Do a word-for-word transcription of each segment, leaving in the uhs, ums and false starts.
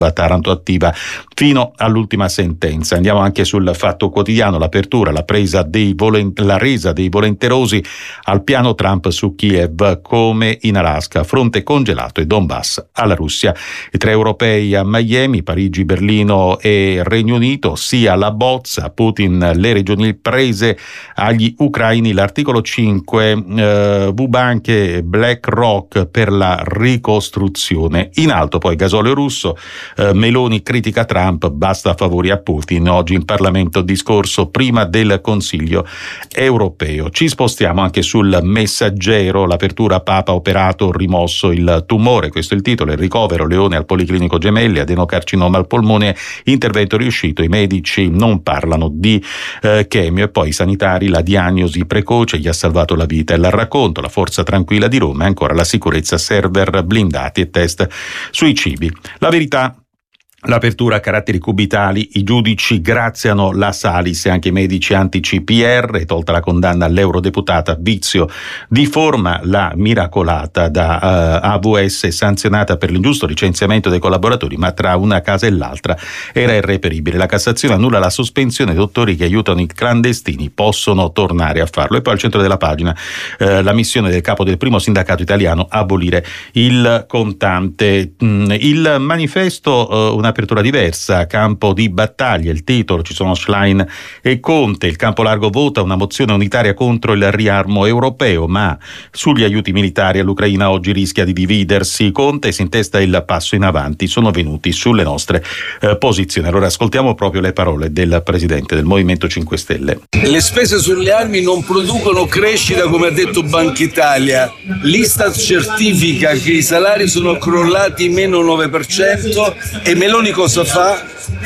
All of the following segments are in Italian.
Taranto attiva fino all'ultima sentenza. Andiamo anche sul Fatto Quotidiano, l'apertura, la presa dei volent- la resa dei volenterosi al piano Trump su Kiev come in Alaska, fronte congelato e Donbass alla Russia. I tre europei a Miami, Parigi, Berlino e Regno Unito, sia la bozza, Putin le regioni prese agli ucraini, l'articolo cinque, eh, Bubanche, BlackRock per la ricostruzione. In alto poi gasolio russo, eh, Meloni critica Trump, basta favori a Putin. Oggi in Parlamento discorso prima del Consiglio europeo. Ci spostiamo anche sul Messaggero, l'apertura, Papa operato, rimosso il tumore, questo è il titolo, il ricovero, Leone al Policlinico Gemelli, adenocarcinoma al polmone, intervento riuscito, i medici non parlano di eh, chemio, e poi i sanitari, la diagnosi precoce gli ha salvato la vita. Il racconto, la Forza Tranquilla di Roma e ancora la sicurezza, server blindati e test sui cibi. La Verità, l'apertura a caratteri cubitali, i giudici graziano la Salis e anche i medici anti-C P R, tolta la condanna all'eurodeputata Vizio di forma, la miracolata da uh, A V S sanzionata per l'ingiusto licenziamento dei collaboratori, ma tra una casa e l'altra era irreperibile. La Cassazione annulla la sospensione, dottori che aiutano i clandestini possono tornare a farlo. E poi al centro della pagina uh, la missione del capo del primo sindacato italiano, abolire il contante. Mm, il manifesto, uh, una apertura diversa, campo di battaglia, il titolo, ci sono Schlein e Conte, il campo largo vota una mozione unitaria contro il riarmo europeo, ma sugli aiuti militari all'Ucraina oggi rischia di dividersi. Conte si intesta il passo in avanti, sono venuti sulle nostre eh, posizioni. Allora ascoltiamo proprio le parole del presidente del Movimento cinque Stelle. Le spese sulle armi non producono crescita, come ha detto Banca Italia. L'Istat certifica che i salari sono crollati meno nove per cento e Meloni cosa fa?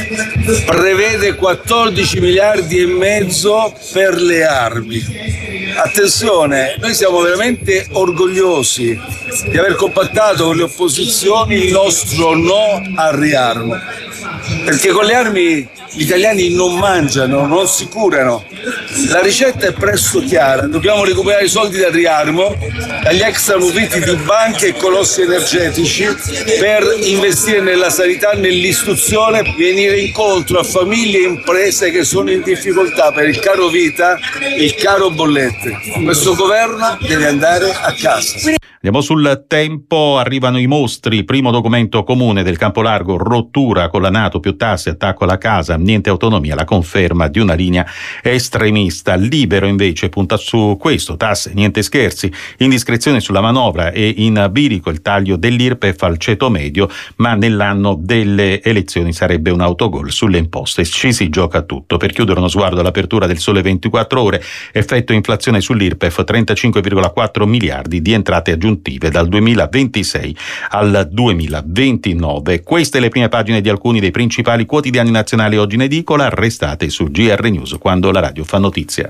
Prevede quattordici miliardi e mezzo per le armi. Attenzione, noi siamo veramente orgogliosi di aver compattato con le opposizioni il nostro no al riarmo, perché con le armi gli italiani non mangiano, non si curano. La ricetta è presto chiara: dobbiamo recuperare i soldi dal riarmo, dagli extra profitti di banche e colossi energetici, per investire nella sanità, nell'istruzione, venire incontro a famiglie e imprese che sono in difficoltà per il caro vita, il caro bollette. Questo governo deve andare a casa. Andiamo sul Tempo, arrivano i mostri, primo documento comune del campo largo, rottura con la NATO, più tasse, attacco alla casa, niente autonomia, la conferma di una linea estremista. Libero invece punta su questo, tasse, niente scherzi, indiscrezione sulla manovra e in bilico il taglio dell'I R P E F al ceto medio, ma nell'anno delle elezioni sarebbe un autogol sulle imposte. Ci si gioca tutto. Per chiudere uno sguardo all'apertura del Sole ventiquattro Ore, effetto inflazione sull'I R P E F, trentacinque virgola quattro miliardi di entrate aggiuntive dal duemilaventisei al duemilaventinove. Queste le prime pagine di alcuni dei principali quotidiani nazionali oggi in edicola. Restate su G R News, quando la radio fa notizia.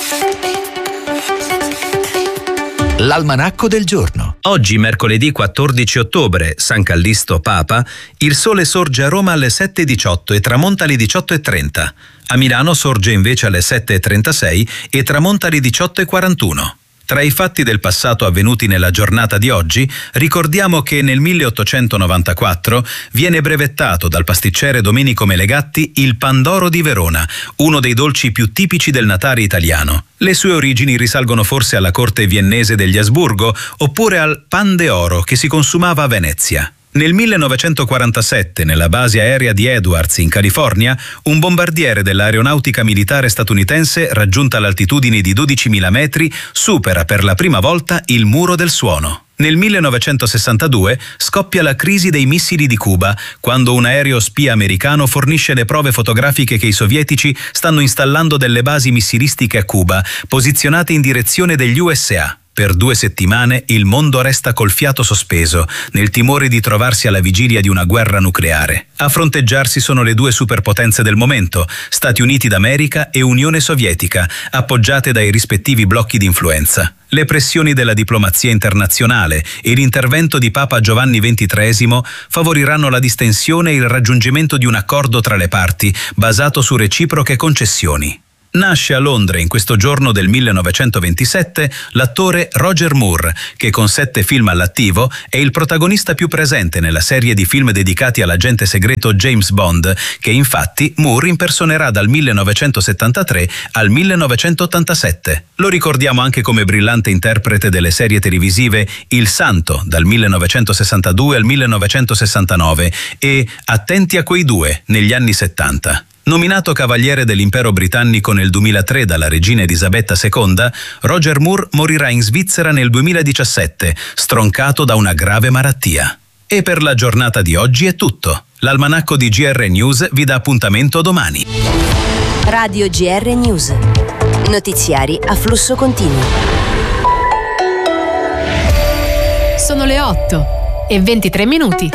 L'almanacco del giorno. Oggi, mercoledì quattordici ottobre, San Callisto Papa, il sole sorge a Roma alle sette e diciotto e tramonta alle diciotto e trenta. A Milano sorge invece alle sette e trentasei e tramonta alle diciotto e quarantuno. Tra i fatti del passato avvenuti nella giornata di oggi, ricordiamo che nel milleottocentonovantaquattro viene brevettato dal pasticcere Domenico Melegatti il Pandoro di Verona, uno dei dolci più tipici del Natale italiano. Le sue origini risalgono forse alla corte viennese degli Asburgo oppure al pan de oro che si consumava a Venezia. Nel millenovecentoquarantasette, nella base aerea di Edwards, in California, un bombardiere dell'aeronautica militare statunitense, raggiunta l'altitudine di dodicimila metri, supera per la prima volta il muro del suono. Nel millenovecentosessantadue scoppia la crisi dei missili di Cuba, quando un aereo spia americano fornisce le prove fotografiche che i sovietici stanno installando delle basi missilistiche a Cuba, posizionate in direzione degli U S A. Per due settimane il mondo resta col fiato sospeso, nel timore di trovarsi alla vigilia di una guerra nucleare. A fronteggiarsi sono le due superpotenze del momento, Stati Uniti d'America e Unione Sovietica, appoggiate dai rispettivi blocchi di influenza. Le pressioni della diplomazia internazionale e l'intervento di Papa Giovanni ventitreesimo favoriranno la distensione e il raggiungimento di un accordo tra le parti, basato su reciproche concessioni. Nasce a Londra in questo giorno del millenovecentoventisette l'attore Roger Moore, che con sette film all'attivo è il protagonista più presente nella serie di film dedicati all'agente segreto James Bond, che infatti Moore impersonerà dal millenovecentosettantatré al millenovecentottantasette. Lo ricordiamo anche come brillante interprete delle serie televisive Il Santo dal millenovecentosessantadue al millenovecentosessantanove e Attenti a quei due negli anni settanta. Nominato Cavaliere dell'Impero Britannico nel duemilatré dalla regina Elisabetta seconda, Roger Moore morirà in Svizzera nel duemiladiciassette, stroncato da una grave malattia. E per la giornata di oggi è tutto. L'almanacco di G R News vi dà appuntamento domani. Radio G R News. Notiziari a flusso continuo. Sono le otto e ventitré minuti.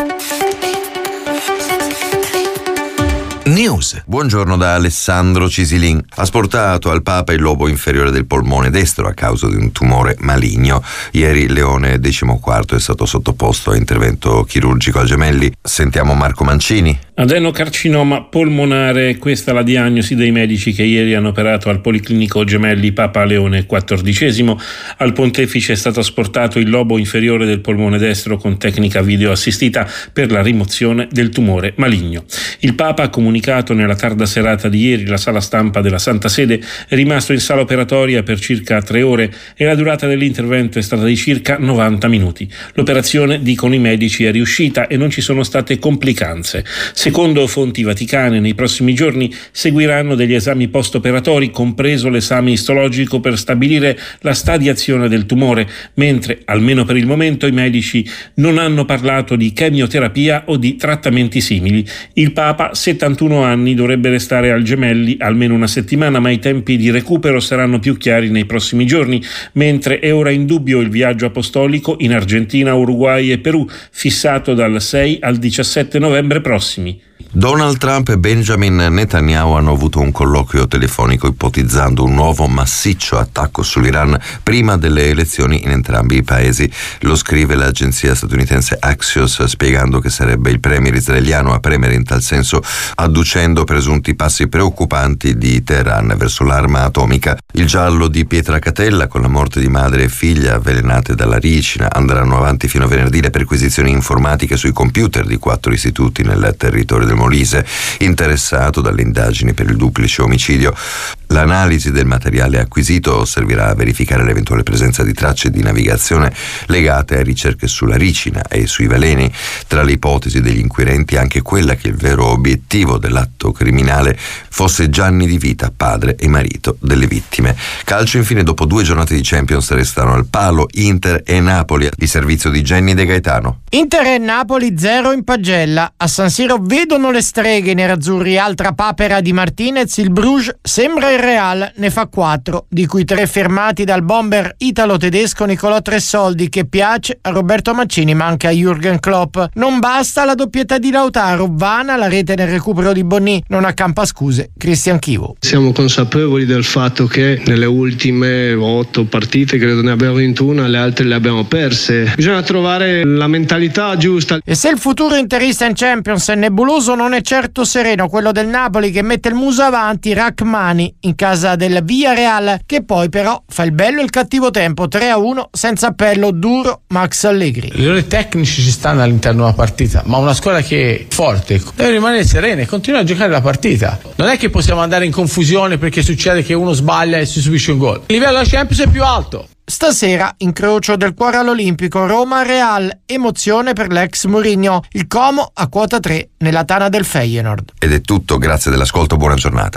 News. Buongiorno da Alessandro Cisilin. Asportato al Papa il lobo inferiore del polmone destro a causa di un tumore maligno. Ieri Leone diciamquattro è stato sottoposto a intervento chirurgico al Gemelli. Sentiamo Marco Mancini. Adenocarcinoma polmonare, questa è la diagnosi dei medici che ieri hanno operato al Policlinico Gemelli Papa Leone quattordicesimo. Al pontefice è stato asportato il lobo inferiore del polmone destro con tecnica video assistita per la rimozione del tumore maligno. Il Papa ha comunicato nella tarda serata di ieri la sala stampa della Santa Sede è rimasto in sala operatoria per circa tre ore e la durata dell'intervento è stata di circa novanta minuti. L'operazione, dicono i medici, è riuscita e non ci sono state complicanze. Secondo fonti vaticane, nei prossimi giorni seguiranno degli esami post-operatori, compreso l'esame istologico per stabilire la stadiazione del tumore, mentre, almeno per il momento, i medici non hanno parlato di chemioterapia o di trattamenti simili. Il Papa, settantuno anni, dovrebbe restare al Gemelli almeno una settimana, ma i tempi di recupero saranno più chiari nei prossimi giorni, mentre è ora in dubbio il viaggio apostolico in Argentina, Uruguay e Perù, fissato dal sei al diciassette novembre prossimi. Donald Trump e Benjamin Netanyahu hanno avuto un colloquio telefonico ipotizzando un nuovo massiccio attacco sull'Iran prima delle elezioni in entrambi i paesi. Lo scrive l'agenzia statunitense Axios, spiegando che sarebbe il premier israeliano a premere in tal senso, adducendo presunti passi preoccupanti di Teheran verso l'arma atomica. Il giallo di Pietra Catella, con la morte di madre e figlia avvelenate dalla ricina, andranno avanti fino a venerdì le perquisizioni informatiche sui computer di quattro istituti nel territorio del Molise, interessato dalle indagini per il duplice omicidio. L'analisi del materiale acquisito servirà a verificare l'eventuale presenza di tracce di navigazione legate a ricerche sulla ricina e sui veleni. Tra le ipotesi degli inquirenti anche quella che il vero obiettivo dell'atto criminale fosse Gianni Di Vita, padre e marito delle vittime. Calcio infine, dopo due giornate di Champions restano al palo Inter e Napoli. Il servizio di Jenny De Gaetano. Inter e Napoli zero in pagella. A San Siro vedono le streghe nerazzurri, altra papera di Martinez, il Bruges sembra il Real, ne fa quattro, di cui tre fermati dal bomber italo-tedesco Nicolò Tressoldi, che piace a Roberto Mancini ma anche a Jürgen Klopp. Non basta la doppietta di Lautaro, vana la rete nel recupero di Bonny, non accampa scuse Cristian Chivo. Siamo consapevoli del fatto che nelle ultime otto partite, credo ne abbiamo vinto una, le altre le abbiamo perse. Bisogna trovare la mentalità giusta. E se il futuro interista in Champions è nebuloso, non è certo sereno quello del Napoli, che mette il muso avanti, Rachmani in casa del Villarreal, che poi però fa il bello e il cattivo tempo, tre a uno senza appello, duro Max Allegri. Gli errori tecnici ci stanno all'interno della partita, ma una squadra che è forte deve rimanere serena e continuare a giocare la partita. Non è che possiamo andare in confusione perché succede che uno sbaglia e si subisce un gol. Il livello della Champions è più alto. Stasera incrocio del cuore all'Olimpico, Roma-Real, emozione per l'ex Mourinho, il Como a quota tre nella tana del Feyenoord. Ed è tutto, grazie dell'ascolto, buona giornata.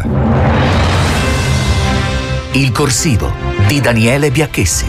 Il corsivo di Daniele Biacchessi.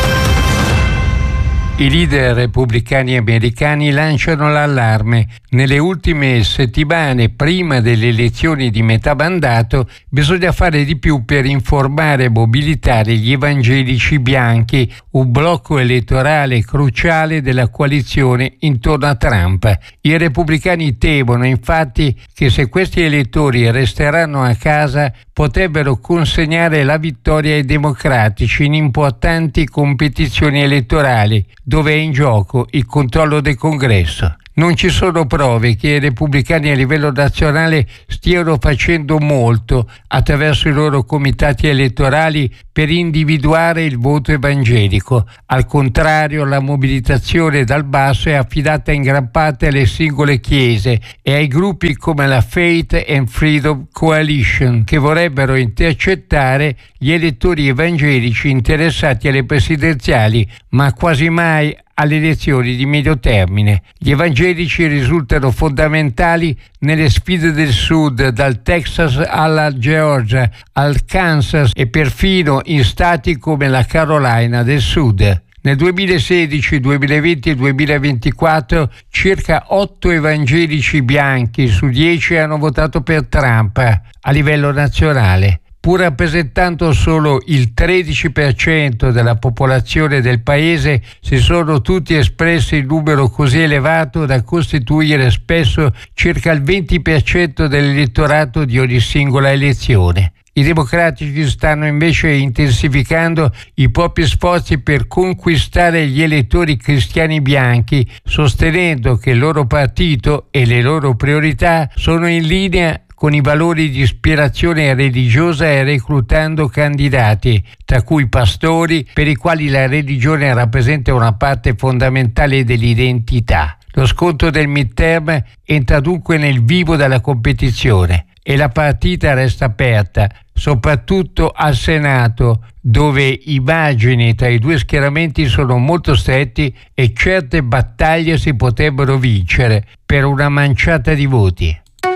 I leader repubblicani americani lanciano l'allarme. Nelle ultime settimane, prima delle elezioni di metà mandato, bisogna fare di più per informare e mobilitare gli evangelici bianchi, un blocco elettorale cruciale della coalizione intorno a Trump. I repubblicani temono infatti che se questi elettori resteranno a casa potrebbero consegnare la vittoria ai democratici in importanti competizioni elettorali, dove è in gioco il controllo del Congresso. Non ci sono prove che i repubblicani a livello nazionale stiano facendo molto attraverso i loro comitati elettorali per individuare il voto evangelico. Al contrario, la mobilitazione dal basso è affidata in gran parte alle singole chiese e ai gruppi come la Faith and Freedom Coalition, che vorrebbero intercettare gli elettori evangelici interessati alle presidenziali, ma quasi mai alle elezioni di medio termine. Gli evangelici risultano fondamentali nelle sfide del Sud, dal Texas alla Georgia, al Kansas e perfino in stati come la Carolina del Sud. Nel duemilasedici, duemilaventi e duemilaventiquattro circa otto evangelici bianchi su dieci hanno votato per Trump a livello nazionale. Pur rappresentando solo il tredici per cento della popolazione del paese, si sono tutti espressi in numero così elevato da costituire spesso circa il venti per cento dell'elettorato di ogni singola elezione. I democratici stanno invece intensificando i propri sforzi per conquistare gli elettori cristiani bianchi, sostenendo che il loro partito e le loro priorità sono in linea con i valori di ispirazione religiosa e reclutando candidati, tra cui pastori, per i quali la religione rappresenta una parte fondamentale dell'identità. Lo scontro del midterm entra dunque nel vivo della competizione e la partita resta aperta, soprattutto al Senato, dove i margini tra i due schieramenti sono molto stretti e certe battaglie si potrebbero vincere per una manciata di voti.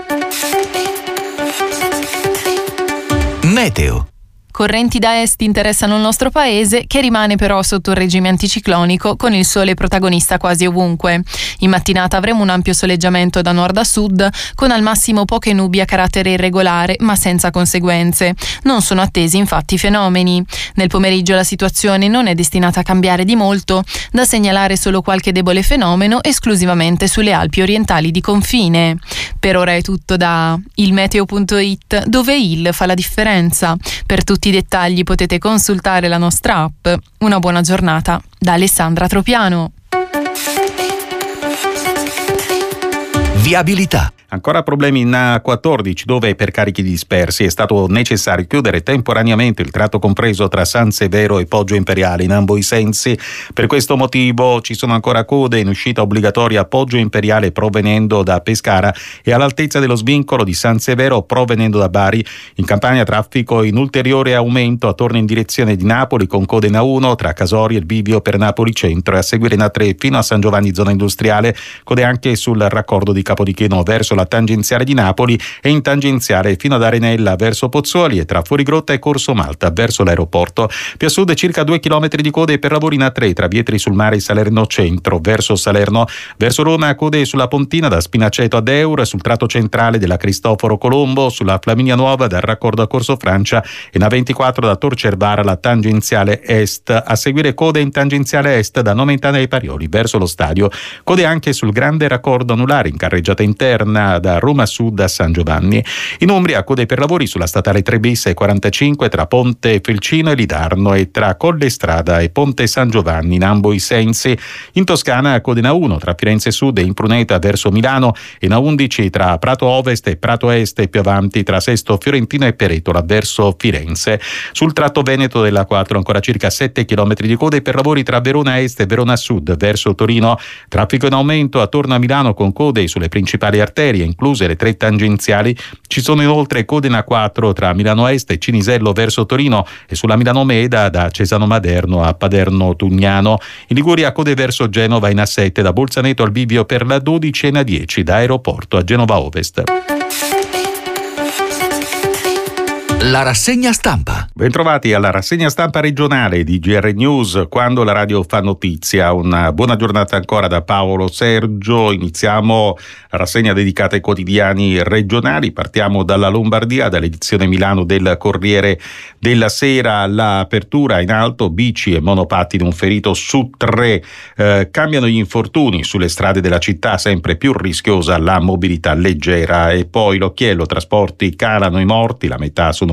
Meteo. Correnti da est interessano il nostro paese, che rimane però sotto il regime anticiclonico, con il sole protagonista quasi ovunque. In mattinata avremo un ampio soleggiamento da nord a sud, con al massimo poche nubi a carattere irregolare, ma senza conseguenze. Non sono attesi infatti fenomeni. Nel pomeriggio la situazione non è destinata a cambiare di molto, da segnalare solo qualche debole fenomeno esclusivamente sulle Alpi orientali di confine. Per ora è tutto da ilmeteo punto it, dove il fa la differenza. Per tutti i dettagli potete consultare la nostra app. Una buona giornata da Alessandra Tropiano. Viabilità. Ancora problemi in A quattordici, dove per carichi dispersi è stato necessario chiudere temporaneamente il tratto compreso tra San Severo e Poggio Imperiale in ambo i sensi. Per questo motivo ci sono ancora code in uscita obbligatoria a Poggio Imperiale provenendo da Pescara e all'altezza dello svincolo di San Severo provenendo da Bari. In Campania traffico in ulteriore aumento a torno in direzione di Napoli con code in A uno tra Casori e il bivio per Napoli Centro e a seguire in A tre fino a San Giovanni zona industriale, code anche sul raccordo di Capodichino verso la tangenziale di Napoli e in tangenziale fino ad Arenella verso Pozzuoli e tra Fuorigrotta e Corso Malta verso l'aeroporto. Più a sud circa due chilometri di code per lavori in A tre tra Vietri sul Mare e Salerno Centro verso Salerno. Verso Roma code sulla Pontina da Spinaceto ad Eur, sul tratto centrale della Cristoforo Colombo, sulla Flaminia Nuova dal raccordo a Corso Francia e in A ventiquattro da Tor Cervara alla tangenziale est. A seguire code in tangenziale est da Nomentana ai Parioli verso lo stadio. Code anche sul grande raccordo anulare in carreggiata interna da Roma Sud a San Giovanni. In Umbria code per lavori sulla statale tre bis e quarantacinque tra Ponte Felcino e Lidarno e tra Colle Strada e Ponte San Giovanni in ambo i sensi. In Toscana code in A uno tra Firenze Sud e Impruneta verso Milano e in A undici tra Prato Ovest e Prato Est e più avanti tra Sesto Fiorentino e Peretola verso Firenze. Sul tratto veneto della quattro ancora circa sette chilometri di code per lavori tra Verona Est e Verona Sud verso Torino. Traffico in aumento attorno a Milano con code sulle principali arterie, incluse le tre tangenziali. Ci sono inoltre code in A quattro tra Milano Est e Cinisello verso Torino e sulla Milano Meda da Cesano Maderno a Paderno Tugnano. In Liguria code verso Genova in A sette da Bolzaneto al bivio per la dodici e in A dieci da Aeroporto a Genova Ovest. La rassegna stampa. Bentrovati alla rassegna stampa regionale di G R News, quando la radio fa notizia. Una buona giornata ancora da Paolo Sergio. Iniziamo la rassegna dedicata ai quotidiani regionali. Partiamo dalla Lombardia, dall'edizione Milano del Corriere della Sera. L'apertura in alto, bici e monopattini, un ferito su tre. Eh, cambiano gli infortuni sulle strade della città, sempre più rischiosa la mobilità leggera. E poi l'occhiello, trasporti calano i morti, la metà sono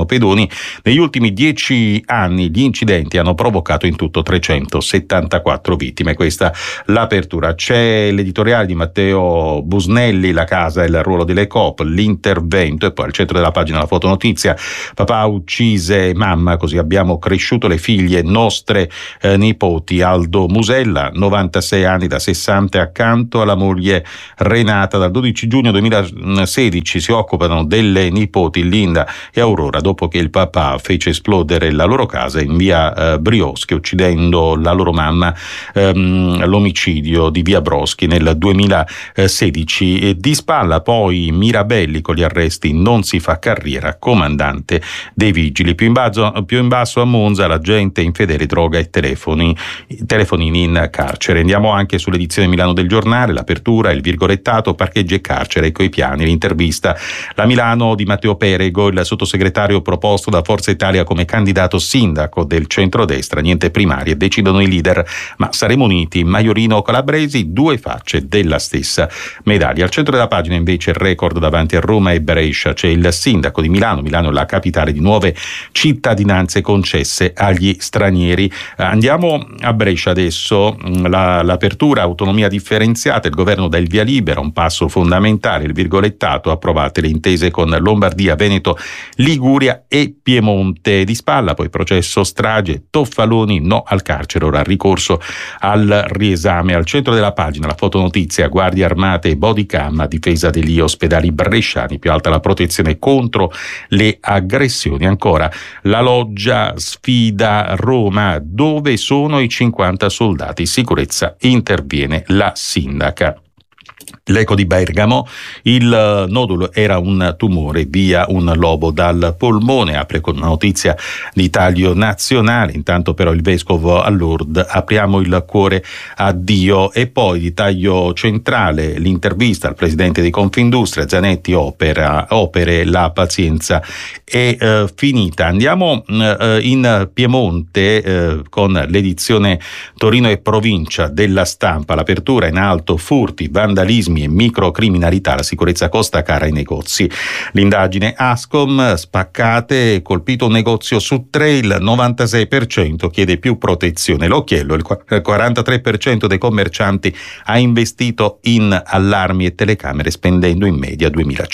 Antonio Pedoni. Negli ultimi dieci anni gli incidenti hanno provocato in tutto trecentosettantaquattro vittime. Questa l'apertura. C'è l'editoriale di Matteo Busnelli, La casa e il ruolo delle coop, l'intervento, e poi al centro della pagina la fotonotizia: papà uccise mamma, così abbiamo cresciuto le figlie nostre eh, nipoti. Aldo Musella, novantasei anni, da sessanta, accanto alla moglie Renata. Dal dodici giugno duemilasedici si occupano delle nipoti Linda e Aurora dopo che il papà fece esplodere la loro casa in via eh, Brioschi, uccidendo la loro mamma. Ehm, l'omicidio di via Broschi nel duemilasedici. E di spalla poi Mirabelli con gli arresti, non si fa carriera, comandante dei vigili. Più in basso, più in basso a Monza la gente infedele, droga e telefoni, telefonini in carcere. Andiamo anche sull'edizione Milano del Giornale, l'apertura, il virgolettato, parcheggi e carcere, ecco i piani, l'intervista. La Milano di Matteo Perego, il sottosegretario proposto da Forza Italia come candidato sindaco del centrodestra. Niente primarie, decidono i leader, ma saremo uniti. Maiorino Calabresi, due facce della stessa medaglia. Al centro della pagina invece il record davanti a Roma e Brescia. C'è il sindaco di Milano, Milano è la capitale di nuove cittadinanze concesse agli stranieri. Andiamo a Brescia adesso, la, l'apertura, autonomia differenziata, il governo dà il via libera, un passo fondamentale, il virgolettato, approvate le intese con Lombardia, Veneto, Liguria e Piemonte. Di spalla poi processo strage, Toffaloni no al carcere, ora ricorso al riesame. Al centro della pagina la fotonotizia, guardie armate e bodycam a difesa degli ospedali bresciani, più alta la protezione contro le aggressioni. Ancora la Loggia sfida Roma, dove sono i cinquanta soldati? Sicurezza, interviene la sindaca. L'Eco di Bergamo, il nodulo era un tumore, via un lobo dal polmone, apre con una notizia di taglio nazionale. Intanto però il vescovo a Lourdes, apriamo il cuore a Dio. E poi di taglio centrale l'intervista al presidente di Confindustria, Zanetti, opera, opere, la pazienza è eh, finita. Andiamo eh, in Piemonte eh, con l'edizione Torino e provincia della Stampa, l'apertura in alto, furti, vandalismi e microcriminalità, la sicurezza costa cara ai negozi. L'indagine Ascom, spaccate, colpito un negozio su tre, il novantasei per cento chiede più protezione. L'occhiello, il quarantatré per cento dei commercianti ha investito in allarmi e telecamere, spendendo in media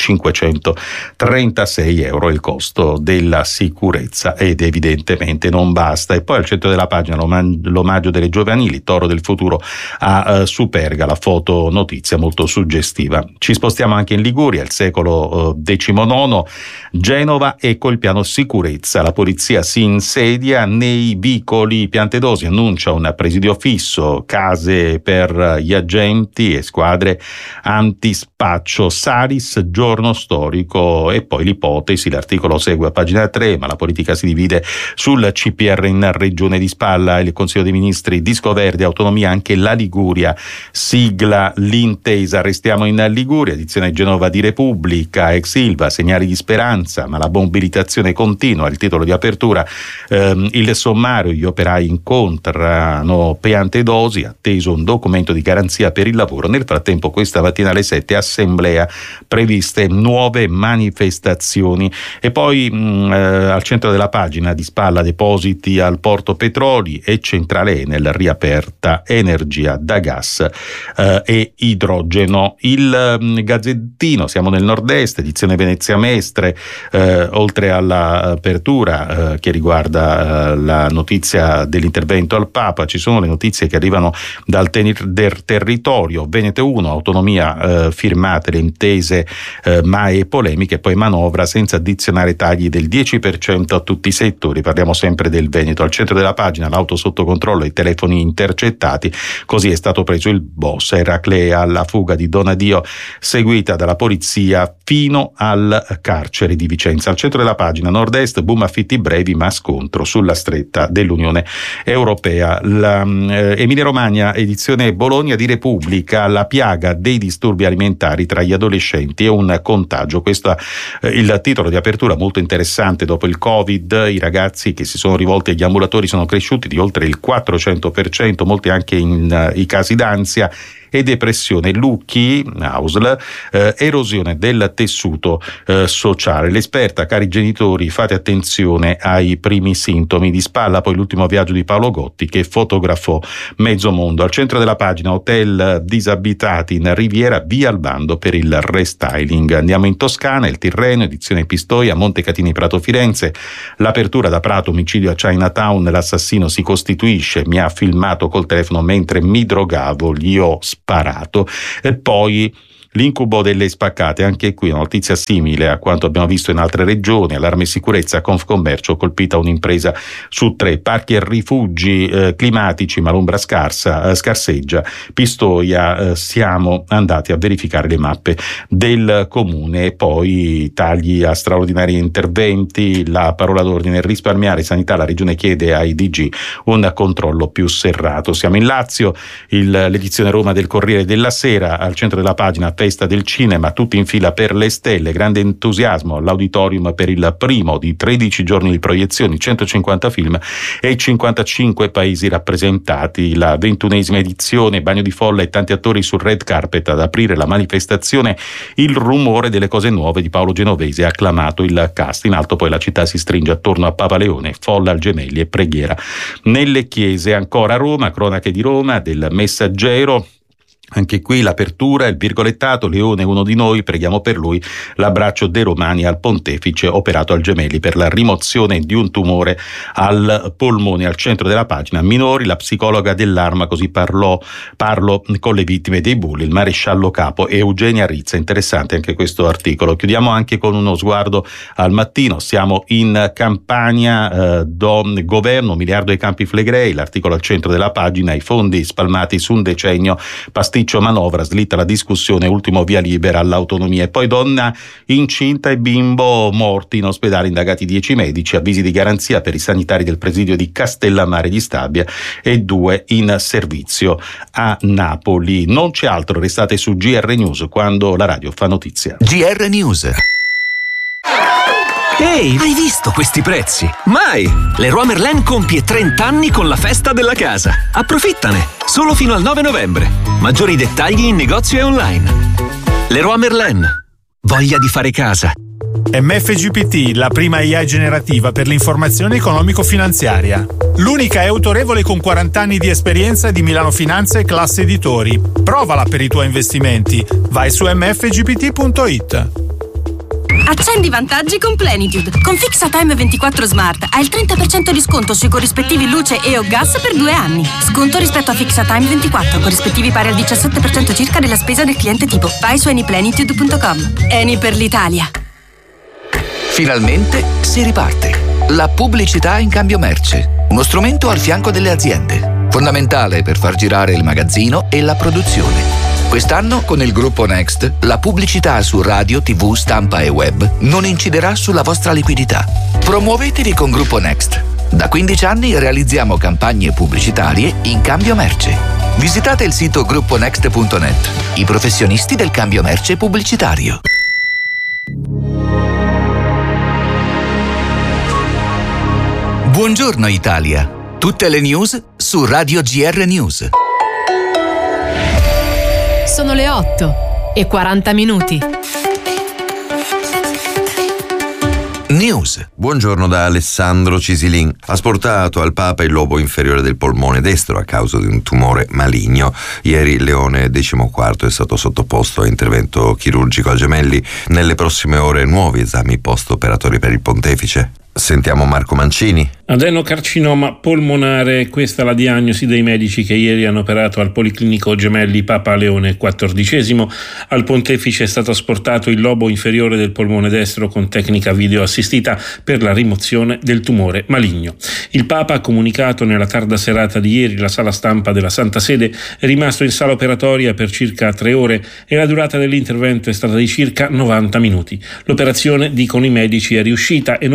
duemilacinquecentotrentasei euro. Il costo della sicurezza, ed evidentemente non basta. E poi al centro della pagina l'omaggio delle giovanili, Toro del futuro a uh, Superga, la foto notizia molto suggestiva. Ci spostiamo anche in Liguria, il secolo diciannove, Genova, ecco il piano sicurezza. La polizia si insedia nei vicoli. Piantedosi annuncia un presidio fisso, case per gli agenti e squadre antispaccio. Salis, giorno storico. E poi l'ipotesi, l'articolo segue a pagina tre, ma la politica si divide sul C P R in regione. Di spalla il Consiglio dei Ministri, disco verde, autonomia anche la Liguria, sigla l'intesa. Restiamo in Liguria, edizione Genova di Repubblica, ex Ilva, segnali di speranza, ma la mobilitazione continua, il titolo di apertura. Ehm, il sommario, gli operai incontrano Piantedosi, atteso un documento di garanzia per il lavoro. Nel frattempo questa mattina alle sette assemblea, previste nuove manifestazioni. E poi mh, eh, al centro della pagina, di spalla, depositi al Porto Petroli e centrale Enel riaperta, energia da gas eh, e idrogeno. Il um, Gazzettino, siamo nel nord-est, edizione Venezia Mestre, eh, oltre all'apertura eh, che riguarda eh, la notizia dell'intervento al Papa, ci sono le notizie che arrivano dal ter- del territorio. Veneto uno, autonomia, eh, firmate le intese eh, ma e polemiche, poi manovra senza addizionare tagli del dieci per cento a tutti i settori. Parliamo sempre del Veneto. Al centro della pagina l'auto sotto controllo e i telefoni intercettati, così è stato preso il boss. Eraclea, alla fuga di Donadio, seguita dalla polizia fino al carcere di Vicenza. Al centro della pagina nord-est, boom affitti brevi ma scontro sulla stretta dell'Unione Europea. La, eh, Emilia Romagna, edizione Bologna di Repubblica, la piaga dei disturbi alimentari tra gli adolescenti e un contagio. Questo è eh, il titolo di apertura, molto interessante. Dopo il Covid i ragazzi che si sono rivolti agli ambulatori sono cresciuti di oltre il quattrocento per cento, molti anche in uh, i casi d'ansia. e depressione. Lucchi, Ausl, eh, erosione del tessuto eh, sociale. L'esperta, cari genitori, fate attenzione ai primi sintomi di spalla. Poi l'ultimo viaggio di Paolo Gotti, che fotografò mezzo mondo. Al centro della pagina hotel disabitati in Riviera, via al bando per il restyling. Andiamo in Toscana, il Tirreno, edizione Pistoia, Montecatini Prato Firenze, l'apertura da Prato, omicidio a Chinatown, l'assassino si costituisce, mi ha filmato col telefono mentre mi drogavo, gli ho sparato. E poi l'incubo delle spaccate, anche qui una notizia simile a quanto abbiamo visto in altre regioni. Allarme sicurezza, Confcommercio, colpita un'impresa su tre. Parchi e rifugi eh, climatici, ma l'ombra scarsa, eh, scarseggia. Pistoia, eh, siamo andati a verificare le mappe del comune. E poi tagli a straordinari interventi, la parola d'ordine: risparmiare sanità. La regione chiede ai D G un controllo più serrato. Siamo in Lazio, il, l'edizione Roma del Corriere della Sera, al centro della pagina festa del cinema, tutti in fila per le stelle, grande entusiasmo all'auditorium per il primo di tredici giorni di proiezioni, centocinquanta film e cinquantacinque paesi rappresentati. La ventunesima edizione, bagno di folla e tanti attori sul red carpet ad aprire la manifestazione. Il rumore delle cose nuove di Paolo Genovese ha acclamato il cast. In alto poi la città si stringe attorno a Papa Leone, folla al Gemelli e preghiera nelle chiese. Ancora Roma, cronache di Roma del Messaggero. Anche qui l'apertura, il virgolettato: Leone uno di noi, preghiamo per lui. L'abbraccio dei romani al pontefice operato al Gemelli per la rimozione di un tumore al polmone. Al centro della pagina minori, la psicologa dell'Arma, così parlò parlo con le vittime dei bulli, il maresciallo capo Eugenia Rizza. Interessante anche questo articolo. Chiudiamo anche con uno sguardo al Mattino. Siamo in Campania, eh, do, governo, miliardo ai Campi Flegrei, l'articolo al centro della pagina: i fondi spalmati su un decennio, pasticcio manovra, slitta la discussione, ultimo via libera all'autonomia. E poi donna incinta e bimbo morti in ospedale, indagati dieci medici, avvisi di garanzia per i sanitari del presidio di Castellammare di Stabia e due in servizio a Napoli. Non c'è altro, restate su G R News quando la radio fa notizia. G R News. Ehi, hai visto questi prezzi? Mai! Leroy Merlin compie trenta anni con la festa della casa. Approfittane! Solo fino al nove novembre. Maggiori dettagli in negozio e online. Leroy Merlin. Voglia di fare casa. M F G P T, la prima A I generativa per l'informazione economico-finanziaria. L'unica è autorevole con quaranta anni di esperienza di Milano Finanza e Classe Editori. Provala per i tuoi investimenti. Vai su m f g p t punto i t. Accendi i vantaggi con Plenitude. Con FixaTime ventiquattro Smart hai il trenta per cento di sconto sui corrispettivi luce e o gas per due anni. Sconto rispetto a FixaTime ventiquattro, corrispettivi pari al diciassette per cento circa della spesa del cliente tipo. Vai su anyplenitude punto com. Eni per l'Italia. Finalmente si riparte. La pubblicità in cambio merce. Uno strumento al fianco delle aziende. Fondamentale per far girare il magazzino e la produzione. Quest'anno, con il gruppo Next, la pubblicità su radio, tivù, stampa e web non inciderà sulla vostra liquidità. Promuovetevi con Gruppo Next. Da quindici anni realizziamo campagne pubblicitarie in cambio merce. Visitate il sito gruppo next punto net. I professionisti del cambio merce pubblicitario. Buongiorno Italia. Tutte le news su Radio G R News. Sono le otto e quaranta minuti. News. Buongiorno da Alessandro Cisilin. Asportato al Papa il lobo inferiore del polmone destro a causa di un tumore maligno. Ieri Leone decimoquarto è stato sottoposto a intervento chirurgico al Gemelli. Nelle prossime ore nuovi esami post-operatori per il pontefice. Sentiamo Marco Mancini. Adenocarcinoma polmonare, questa è la diagnosi dei medici che ieri hanno operato al Policlinico Gemelli Papa Leone quattordicesimo. Al pontefice è stato asportato il lobo inferiore del polmone destro con tecnica video assistita per la rimozione del tumore maligno. Il Papa ha comunicato nella tarda serata di ieri. La sala stampa della Santa Sede è rimasto in sala operatoria per circa tre ore e la durata dell'intervento è stata di circa novanta minuti. L'operazione, dicono i medici, è riuscita e non ci sono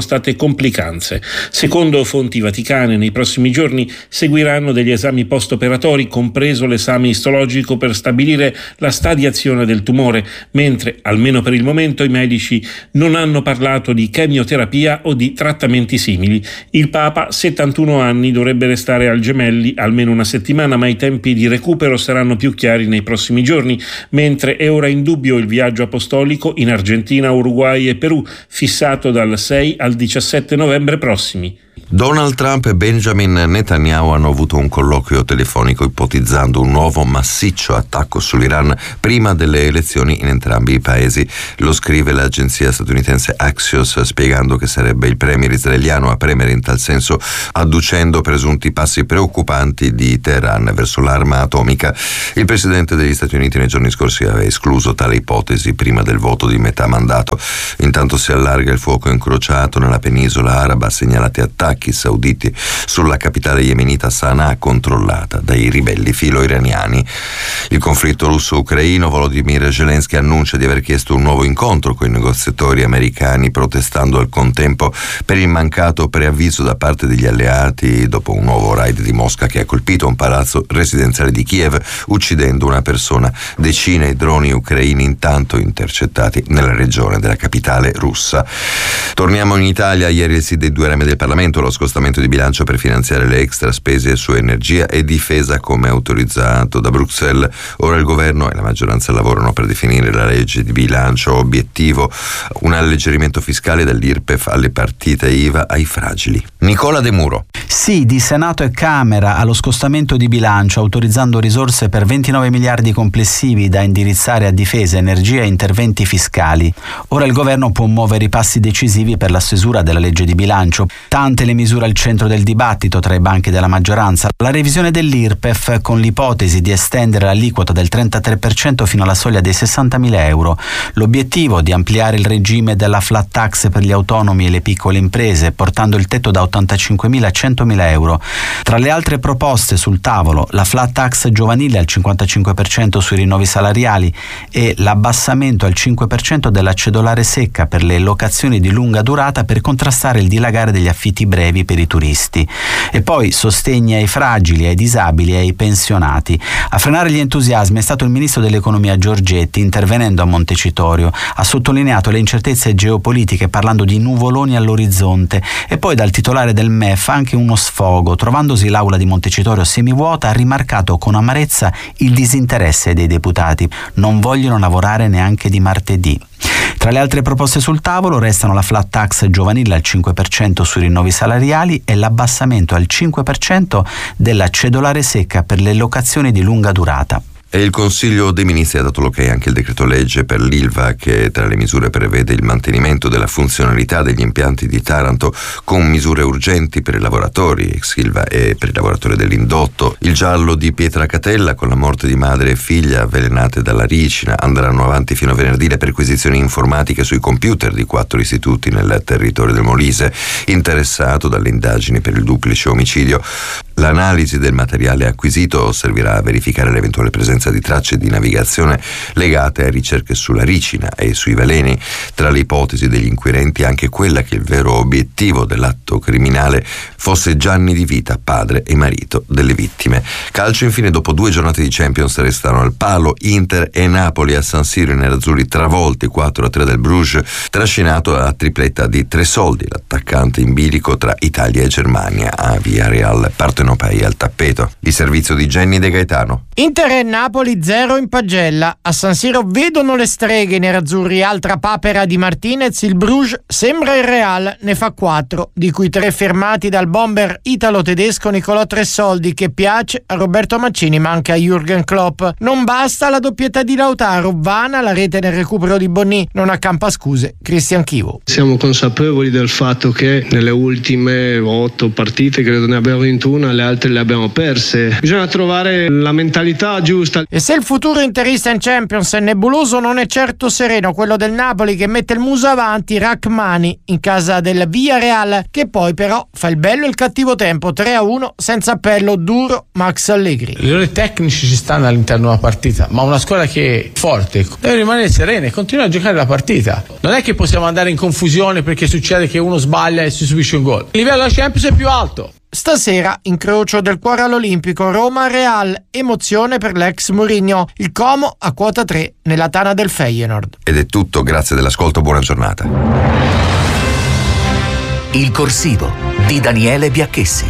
state complicanze. Secondo fonti vaticane, nei prossimi giorni seguiranno degli esami post-operatori, compreso l'esame istologico per stabilire la stadiazione del tumore, mentre, almeno per il momento, i medici non hanno parlato di chemioterapia o di trattamenti simili. Il Papa, settantuno anni, dovrebbe restare al Gemelli almeno una settimana, ma i tempi di recupero saranno più chiari nei prossimi giorni, mentre è ora in dubbio il viaggio apostolico in Argentina, Uruguay e Perù, fissato dal sei al diciassette novembre prossimi. Donald Trump e Benjamin Netanyahu hanno avuto un colloquio telefonico ipotizzando un nuovo massiccio attacco sull'Iran prima delle elezioni in entrambi i paesi. Lo scrive l'agenzia statunitense Axios, spiegando che sarebbe il premier israeliano a premere in tal senso, adducendo presunti passi preoccupanti di Teheran verso l'arma atomica. Il presidente degli Stati Uniti nei giorni scorsi aveva escluso tale ipotesi prima del voto di metà mandato. Intanto si allarga il fuoco incrociato nella penisola araba, segnalati attacchi sauditi sulla capitale yemenita Sana'a, controllata dai ribelli filo-iraniani. Il conflitto russo-ucraino, Volodymyr Zelensky annuncia di aver chiesto un nuovo incontro con i negoziatori americani, protestando al contempo per il mancato preavviso da parte degli alleati dopo un nuovo raid di Mosca che ha colpito un palazzo residenziale di Kiev, uccidendo una persona. Decine di droni ucraini intanto intercettati nella regione della capitale russa. Torniamo in Italia. Ieri il sì dei due rami del Parlamento, lo scostamento di bilancio per finanziare le extra spese su energia e difesa come autorizzato da Bruxelles. Ora il governo e la maggioranza lavorano per definire la legge di bilancio. Obiettivo: un alleggerimento fiscale dall'I R P E F alle partite I V A ai fragili. Nicola De Muro. Sì di Senato e Camera allo scostamento di bilancio, autorizzando risorse per ventinove miliardi complessivi da indirizzare a difesa, energia e interventi fiscali. Ora il governo può muovere i passi decisivi per la stesura della legge di bilancio. Tante le misure al centro del dibattito tra i banchi della maggioranza: la revisione dell'I R P E F con l'ipotesi di estendere l'aliquota del trentatré per cento fino alla soglia dei sessantamila euro, l'obiettivo di ampliare il regime della flat tax per gli autonomi e le piccole imprese, portando il tetto da ottantacinquemila a centomila euro. Tra le altre proposte sul tavolo, la flat tax giovanile al cinquantacinque per cento sui rinnovi salariali e l'abbassamento al cinque per cento della cedolare secca per le locazioni di lunga durata per contrastare il dilagare degli affitti brevi per i turisti. E poi sostegni ai fragili, ai disabili e ai pensionati. A frenare gli entusiasmi è stato il ministro dell'economia Giorgetti, intervenendo a Montecitorio. Ha sottolineato le incertezze geopolitiche parlando di nuvoloni all'orizzonte, e poi dal titolare del M E F anche uno sfogo. Trovandosi l'aula di Montecitorio semivuota, ha rimarcato con amarezza il disinteresse dei deputati. Non vogliono lavorare neanche di martedì. Tra le altre proposte sul tavolo restano la flat tax giovanile al cinque per cento sui rinnovi salariali e l'abbassamento al cinque per cento della cedolare secca per le locazioni di lunga durata. E il Consiglio dei Ministri ha dato l'ok anche al decreto legge per l'I L V A, che tra le misure prevede il mantenimento della funzionalità degli impianti di Taranto con misure urgenti per i lavoratori ex I L V A e per i lavoratori dell'indotto. Il giallo di Pietracatella, con la morte di madre e figlia avvelenate dalla ricina. Andranno avanti fino a venerdì le perquisizioni informatiche sui computer di quattro istituti nel territorio del Molise, interessato dalle indagini per il duplice omicidio. L'analisi del materiale acquisito servirà a verificare l'eventuale presenza di tracce di navigazione legate a ricerche sulla ricina e sui veleni. Tra le ipotesi degli inquirenti anche quella che il vero obiettivo dell'atto criminale fosse Gianni Di Vita, padre e marito delle vittime. Calcio infine, dopo due giornate di Champions restano al palo Inter e Napoli a San Siro, i nerazzurri travolti quattro a tre del Bruges, trascinato dalla tripletta di Tresoldi, l'attaccante in bilico tra Italia e Germania. A Villarreal Partenopei al tappeto. Il servizio di Jenny De Gaetano. Inter e Napoli zero in pagella. A San Siro vedono le streghe i nerazzurri, altra papera di Martinez. Il Bruges sembra il Real, ne fa quattro, di cui tre fermati dal bomber italo-tedesco Nicolò Tresoldi, che piace a Roberto Mancini ma anche a Jürgen Klopp. Non basta la doppietta di Lautaro, vana la rete nel recupero di Bonni, non accampa scuse Cristian Chivo. Siamo consapevoli del fatto che nelle ultime otto partite, credo ne abbiamo vinto una, le altre le abbiamo perse. Bisogna trovare la mentalità giusta. E se il futuro interista in Champions è nebuloso, non è certo sereno quello del Napoli, che mette il muso avanti, Rachmani in casa del Villarreal, che poi però fa il bello e il cattivo tempo, tre a uno senza appello, duro Max Allegri. Gli errori tecnici ci stanno all'interno della partita, ma una squadra che è forte deve rimanere serena e continuare a giocare la partita. Non è che possiamo andare in confusione perché succede che uno sbaglia e si subisce un gol. Il livello della Champions è più alto. Stasera incrocio del cuore all'Olimpico, Roma-Real, emozione per l'ex Mourinho, il Como a quota tre nella tana del Feyenoord. Ed è tutto, grazie dell'ascolto, buona giornata. Il corsivo di Daniele Biacchessi.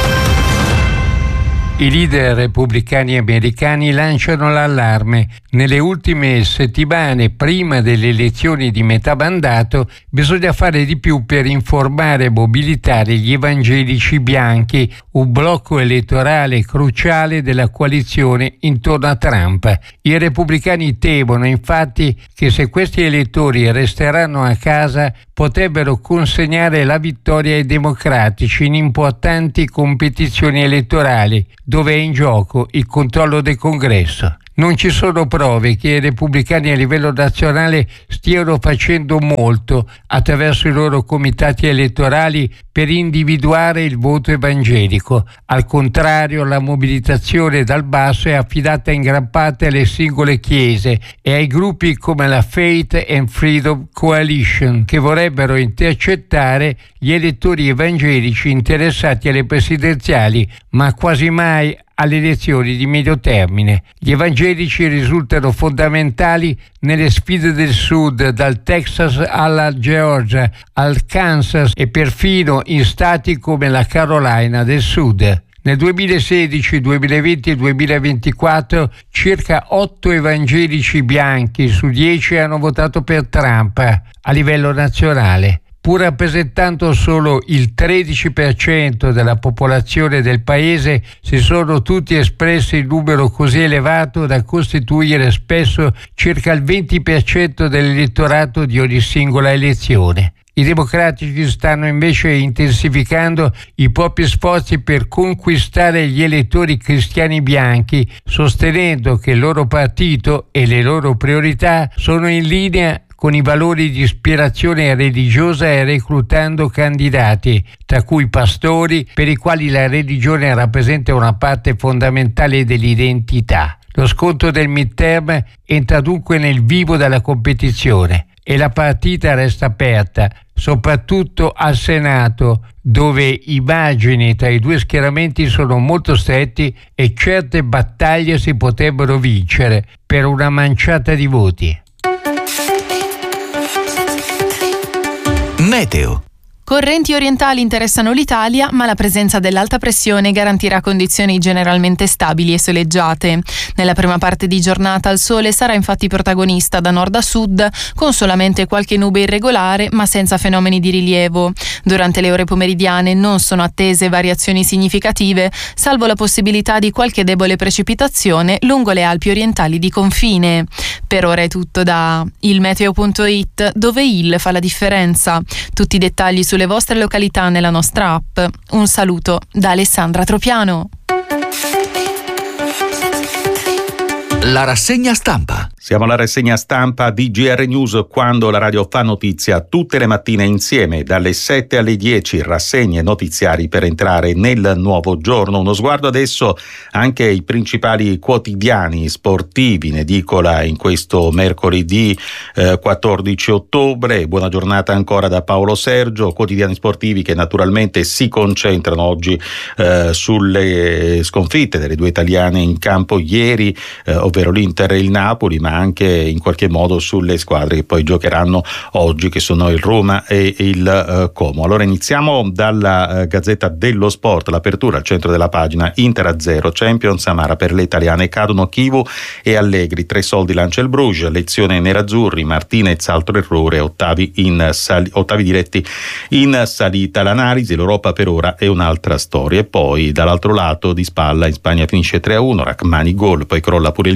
I leader repubblicani americani lanciano l'allarme. Nelle ultime settimane, prima delle elezioni di metà mandato, bisogna fare di più per informare e mobilitare gli evangelici bianchi, un blocco elettorale cruciale della coalizione intorno a Trump. I repubblicani temono infatti che se questi elettori resteranno a casa potrebbero consegnare la vittoria ai democratici in importanti competizioni elettorali, dove è in gioco il controllo del Congresso. Non ci sono prove che i repubblicani a livello nazionale stiano facendo molto attraverso i loro comitati elettorali per individuare il voto evangelico. Al contrario, la mobilitazione dal basso è affidata in gran parte alle singole chiese e ai gruppi come la Faith and Freedom Coalition, che vorrebbero intercettare gli elettori evangelici interessati alle presidenziali, ma quasi mai alle elezioni di medio termine. Gli evangelici risultano fondamentali nelle sfide del Sud, dal Texas alla Georgia, al Kansas e perfino in stati come la Carolina del Sud. Nel duemilasedici, duemilaventi e duemilaventiquattro circa otto evangelici bianchi su dieci hanno votato per Trump a livello nazionale. Pur rappresentando solo il tredici per cento della popolazione del paese, si sono tutti espressi in numero così elevato da costituire spesso circa il venti per cento dell'elettorato di ogni singola elezione. I democratici stanno invece intensificando i propri sforzi per conquistare gli elettori cristiani bianchi, sostenendo che il loro partito e le loro priorità sono in linea con i valori di ispirazione religiosa e reclutando candidati, tra cui pastori, per i quali la religione rappresenta una parte fondamentale dell'identità. Lo scontro del midterm entra dunque nel vivo della competizione e la partita resta aperta, soprattutto al Senato, dove i margini tra i due schieramenti sono molto stretti e certe battaglie si potrebbero vincere per una manciata di voti. Meteo. Correnti orientali interessano l'Italia, ma la presenza dell'alta pressione garantirà condizioni generalmente stabili e soleggiate. Nella prima parte di giornata il sole sarà infatti protagonista da nord a sud, con solamente qualche nube irregolare, ma senza fenomeni di rilievo. Durante le ore pomeridiane non sono attese variazioni significative, salvo la possibilità di qualche debole precipitazione lungo le Alpi orientali di confine. Per ora è tutto da il meteo punto it, dove il fa la differenza. Tutti i dettagli sulle vostre località nella nostra app. Un saluto da Alessandra Tropiano. La rassegna stampa. Siamo alla rassegna stampa di G R News, quando la radio fa notizia tutte le mattine insieme dalle sette alle dieci, rassegne notiziari per entrare nel nuovo giorno. Uno sguardo adesso anche ai principali quotidiani sportivi, in edicola in questo mercoledì eh, quattordici ottobre. Buona giornata ancora da Paolo Sergio. Quotidiani sportivi che naturalmente si concentrano oggi eh, sulle sconfitte delle due italiane in campo ieri, eh, ovvero l'Inter e il Napoli, ma anche in qualche modo sulle squadre che poi giocheranno oggi, che sono il Roma e il uh, Como. Allora iniziamo dalla uh, Gazzetta dello Sport, l'apertura al centro della pagina: Inter a zero, Champions amara per le italiane, cadono Chivu e Allegri, tre soldi lancia il Bruges, lezione nerazzurri, Martinez altro errore, ottavi, in sali- ottavi diretti in salita. L'analisi: l'Europa per ora è un'altra storia. E poi dall'altro lato di spalla in Spagna finisce tre a uno, Rachmani gol, poi crolla pure il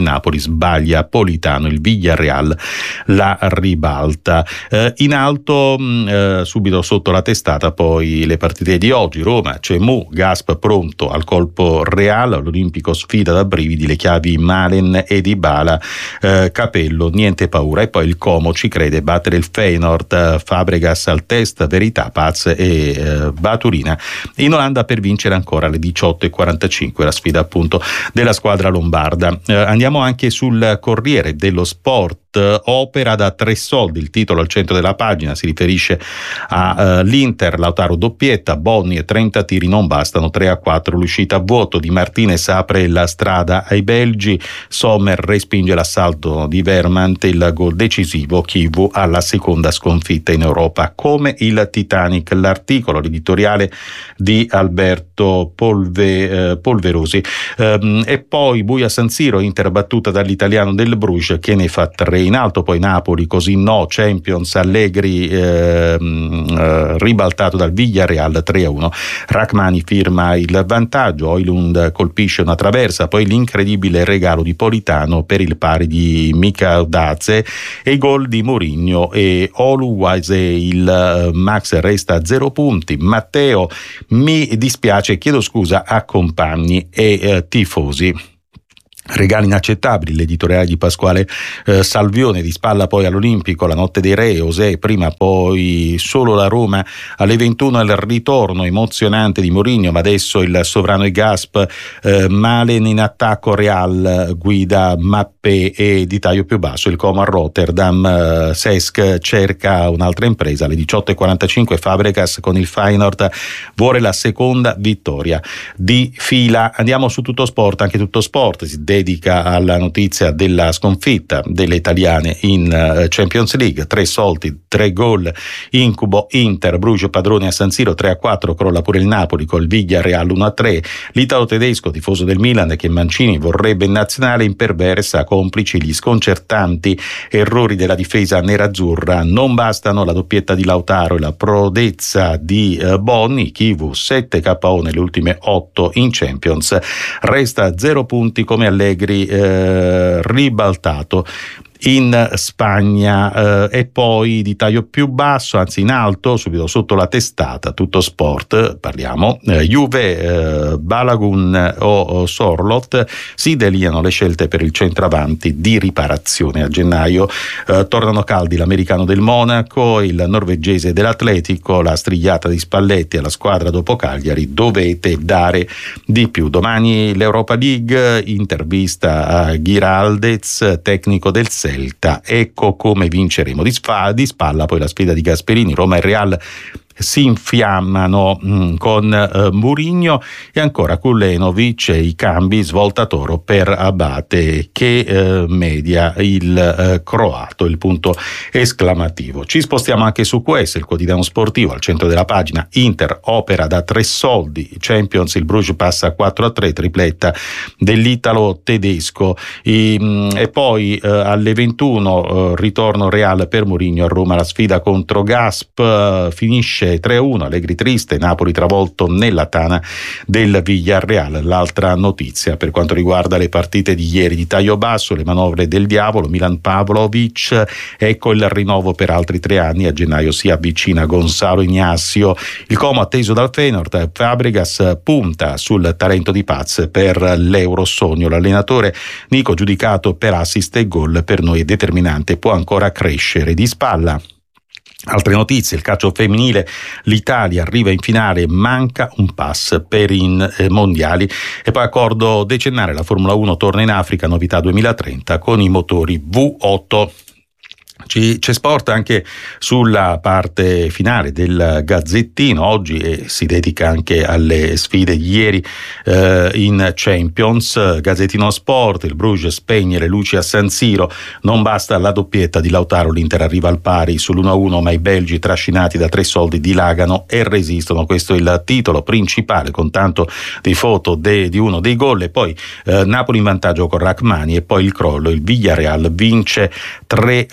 Napoli sbaglia Politano, il Villarreal la ribalta. Eh, in alto mh, eh, subito sotto la testata poi le partite di oggi: Roma, Cemu, Gasp pronto al colpo Real, l'Olimpico sfida da brividi le chiavi Malen e Dybala, eh, Capello niente paura, e poi il Como ci crede battere il Feyenoord, eh, Fabregas al test, Verità, Paz e eh, Baturina in Olanda per vincere ancora alle diciotto e quarantacinque, la sfida appunto della squadra lombarda. Eh, andiamo anche sul Corriere dello Sport. Opera da tre soldi, il titolo al centro della pagina si riferisce all'Inter, uh, Lautaro doppietta, Bonni e trenta tiri non bastano, tre a quattro l'uscita a vuoto, Di Martinez apre la strada ai belgi, Sommer respinge l'assalto di Vermont, il gol decisivo, Chivu alla seconda sconfitta in Europa come il Titanic, l'articolo editoriale di Alberto Polve, eh, Polverosi. Um, e poi buia San Siro, Inter battuta dall'italiano del Bruges che ne fa tre in alto, poi Napoli così no, Champions, Allegri eh, eh, ribaltato dal Villarreal tre a uno, Rachmani firma il vantaggio, Højlund colpisce una traversa, poi l'incredibile regalo di Politano per il pari di Mika Daze e i gol di Mourinho e Oluwase, il Max resta a zero punti. Matteo, mi dispiace, chiedo scusa a compagni e eh, tifosi. Regali inaccettabili, l'editoriale di Pasquale eh, Salvione, di spalla poi all'Olimpico, la notte dei re, Osè prima, poi solo la Roma alle ventuno, il ritorno emozionante di Mourinho, ma adesso il sovrano e Gasp, eh, Malen in attacco, Real guida Mappé e di taglio più basso il Como a Rotterdam, eh, Cesc cerca un'altra impresa, alle diciotto e quarantacinque Fabregas con il Feyenoord vuole la seconda vittoria di fila. Andiamo su Tutto Sport, anche Tutto Sport si dedica alla notizia della sconfitta delle italiane in Champions League, tre soldi, tre gol, incubo Inter, Bruges padrone a San Siro tre a quattro, crolla pure il Napoli col Villarreal uno a tre, l'italo tedesco tifoso del Milan che Mancini vorrebbe in nazionale imperversa, complici gli sconcertanti errori della difesa nerazzurra, non bastano la doppietta di Lautaro e la prodezza di uh, Bonni, Chivu sette K O nelle ultime otto in Champions, resta zero punti come Allegri eh, ribaltato in Spagna, eh, e poi di taglio più basso, anzi in alto, subito sotto la testata, Tutto Sport, parliamo, eh, Juve, eh, Balagun o, o Sorloth, si delineano le scelte per il centravanti di riparazione a gennaio, eh, tornano caldi l'americano del Monaco, il norvegese dell'Atletico, la strigliata di Spalletti alla squadra dopo Cagliari, dovete dare di più. Domani l'Europa League, intervista a Giraldez, tecnico del Celta, ecco come vinceremo. Di, spa, di spalla poi la sfida di Gasperini, Roma e Real si infiammano mh, con uh, Mourinho e ancora Kulenovic e i cambi, svolta Toro per Abate che uh, media il uh, croato, il punto esclamativo. Ci spostiamo anche su questo, il quotidiano sportivo al centro della pagina, Inter opera da tre soldi, Champions, il Bruges passa a quattro a tre, tripletta dell'italo tedesco e, mh, e poi uh, alle ventuno uh, ritorno Real per Mourinho a Roma, la sfida contro Gasp, uh, finisce tre a uno, Allegri triste, Napoli travolto nella tana del Villarreal. L'altra notizia per quanto riguarda le partite di ieri di taglio basso, le manovre del diavolo, Milan Pavlovic, ecco il rinnovo per altri tre anni, a gennaio si avvicina Gonzalo Ignacio, il Como atteso dal Feyenoord, Fabregas punta sul talento di Paz per l'Eurosogno, l'allenatore Nico giudicato per assist e gol, per noi è determinante, può ancora crescere. Di spalla altre notizie, il calcio femminile, l'Italia arriva in finale, manca un pass per i eh, mondiali e poi accordo decennale, la Formula uno torna in Africa, novità duemilatrenta con i motori V otto. C'è sport anche sulla parte finale del Gazzettino oggi e si dedica anche alle sfide di ieri eh, in Champions. Gazzettino Sport, il Bruges spegne le luci a San Siro, non basta la doppietta di Lautaro, l'Inter arriva al pari sull'uno a uno ma i belgi trascinati da tre soldi dilagano e resistono, questo è il titolo principale con tanto di foto de, di uno dei gol e poi eh, Napoli in vantaggio con Rachmani e poi il crollo, il Villarreal vince tre a uno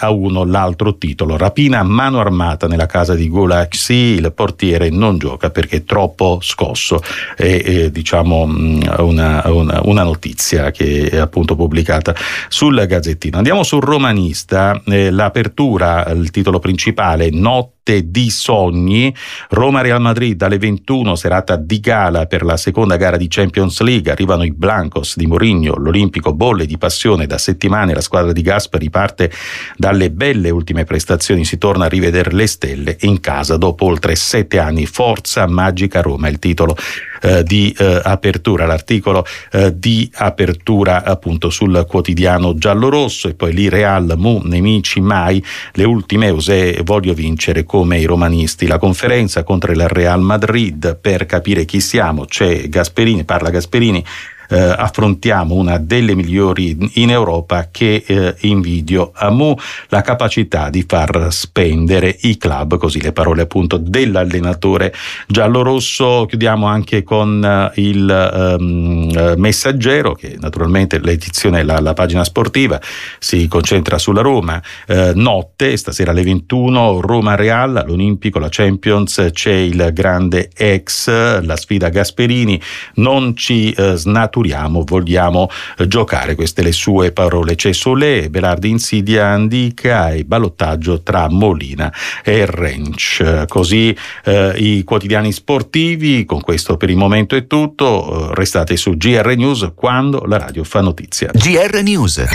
Milano l'altro titolo, rapina a mano armata nella casa di Gulaxi, il portiere non gioca perché è troppo scosso, è, è diciamo una, una, una notizia che è appunto pubblicata sul Gazzettino. Andiamo sul Romanista, eh, l'apertura, il titolo principale, Notte di sogni, Roma-Real Madrid alle ventuno, serata di gala per la seconda gara di Champions League, arrivano i Blancos di Mourinho, l'Olimpico bolle di passione da settimane, la squadra di Gasperi parte dalle belle ultime prestazioni, si torna a rivedere le stelle in casa dopo oltre sette anni, forza magica Roma, il titolo eh, di eh, apertura, l'articolo eh, di apertura appunto sul quotidiano giallorosso. E poi lì Real, mu, nemici mai, le ultime use, voglio vincere come i romanisti, la conferenza contro il Real Madrid per capire chi siamo, c'è Gasperini, parla Gasperini, eh, affrontiamo una delle migliori in Europa che eh, invidio a Mu, la capacità di far spendere i club, così le parole appunto dell'allenatore giallorosso. Chiudiamo anche con eh, il um, Messaggero, che naturalmente l'edizione, la, la pagina sportiva si concentra sulla Roma, eh, notte, stasera alle ventuno, Roma-Real, l'Olimpico, la Champions, c'è il grande ex, la sfida Gasperini, non ci eh, snaturiamo, vogliamo eh, giocare, queste le sue parole. C'è Solé, Berardi, Insidia, Andica e ballottaggio tra Molina e Rensch. Così eh, i quotidiani sportivi. Con questo per il momento è tutto, eh, restate su G R News quando la radio fa notizia. G R News.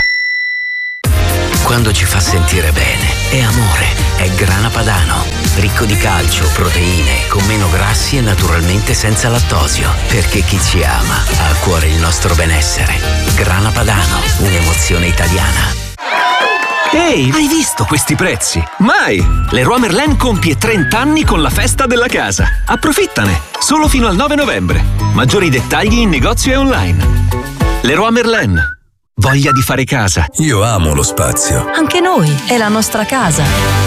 Quando ci fa sentire bene, è amore, è Grana Padano, ricco di calcio, proteine, con meno grassi e naturalmente senza lattosio, perché chi ci ama ha a cuore il nostro benessere. Grana Padano, un'emozione italiana. Ehi, hai visto questi prezzi? Mai! Leroy Merlin compie trenta anni con la festa della casa. Approfittane! Solo fino al nove novembre. Maggiori dettagli in negozio e online. Leroy Merlin. Voglia di fare casa. Io amo lo spazio. Anche noi, è la nostra casa.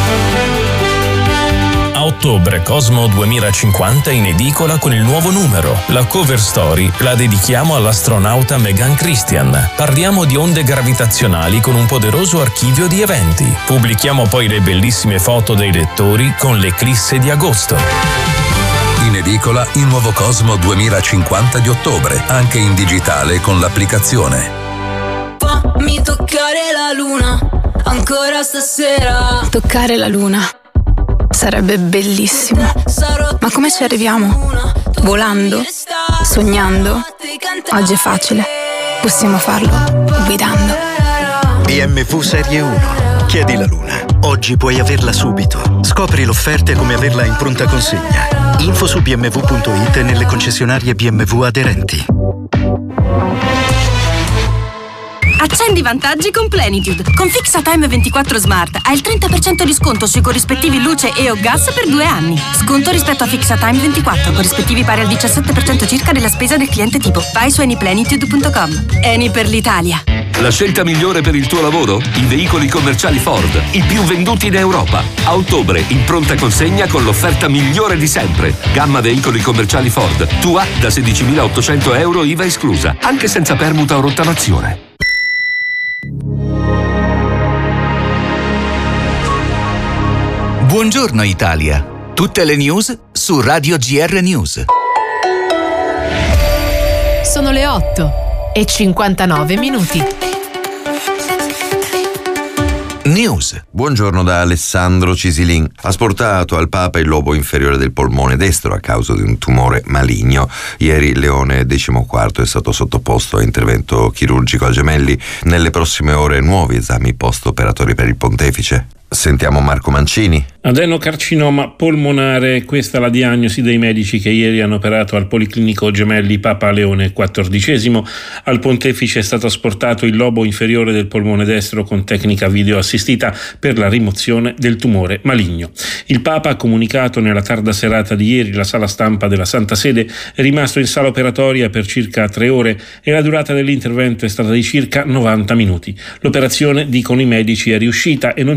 A ottobre Cosmo duemilacinquanta in edicola con il nuovo numero. La cover story la dedichiamo all'astronauta Megan Christian. Parliamo di onde gravitazionali con un poderoso archivio di eventi. Pubblichiamo poi le bellissime foto dei lettori con l'eclisse di agosto. In edicola il nuovo Cosmo duemilacinquanta di ottobre, anche in digitale con l'applicazione. Fammi toccare la luna, ancora stasera. Toccare la luna sarebbe bellissimo. Ma come ci arriviamo? Volando? Sognando? Oggi è facile. Possiamo farlo guidando. B M W Serie uno. Chiedi la luna. Oggi puoi averla subito. Scopri l'offerta e come averla in pronta consegna. Info su b m w punto i t e nelle concessionarie B M W aderenti. Accendi i vantaggi con Plenitude. Con FixaTime ventiquattro Smart hai il trenta per cento di sconto sui corrispettivi luce e o gas per due anni. Sconto rispetto a FixaTime ventiquattro, corrispettivi pari al diciassette per cento circa della spesa del cliente tipo. Vai su anyplenitude punto com. Eni per l'Italia. La scelta migliore per il tuo lavoro? I veicoli commerciali Ford, i più venduti in Europa. A ottobre in pronta consegna con l'offerta migliore di sempre. Gamma veicoli commerciali Ford. Tua da sedicimilaottocento euro I V A esclusa, anche senza permuta o rottamazione. Buongiorno Italia. Tutte le news su Radio G R News. Sono le otto e cinquantanove minuti. News. Buongiorno da Alessandro Cisilin. Asportato al Papa il lobo inferiore del polmone destro a causa di un tumore maligno. Ieri Leone decimoquarto è stato sottoposto a intervento chirurgico al gemelli. Nelle prossime ore nuovi esami post-operatori per il pontefice. Sentiamo Marco Mancini. Adenocarcinoma polmonare, questa la diagnosi dei medici che ieri hanno operato al Policlinico Gemelli Papa Leone quattordicesimo. Al pontefice è stato asportato il lobo inferiore del polmone destro con tecnica video assistita per la rimozione del tumore maligno. Il Papa ha comunicato nella tarda serata di ieri. La sala stampa della Santa Sede è rimasto in sala operatoria per circa tre ore e la durata dell'intervento è stata di circa novanta minuti. L'operazione, dicono i medici, è riuscita e non ci sono stati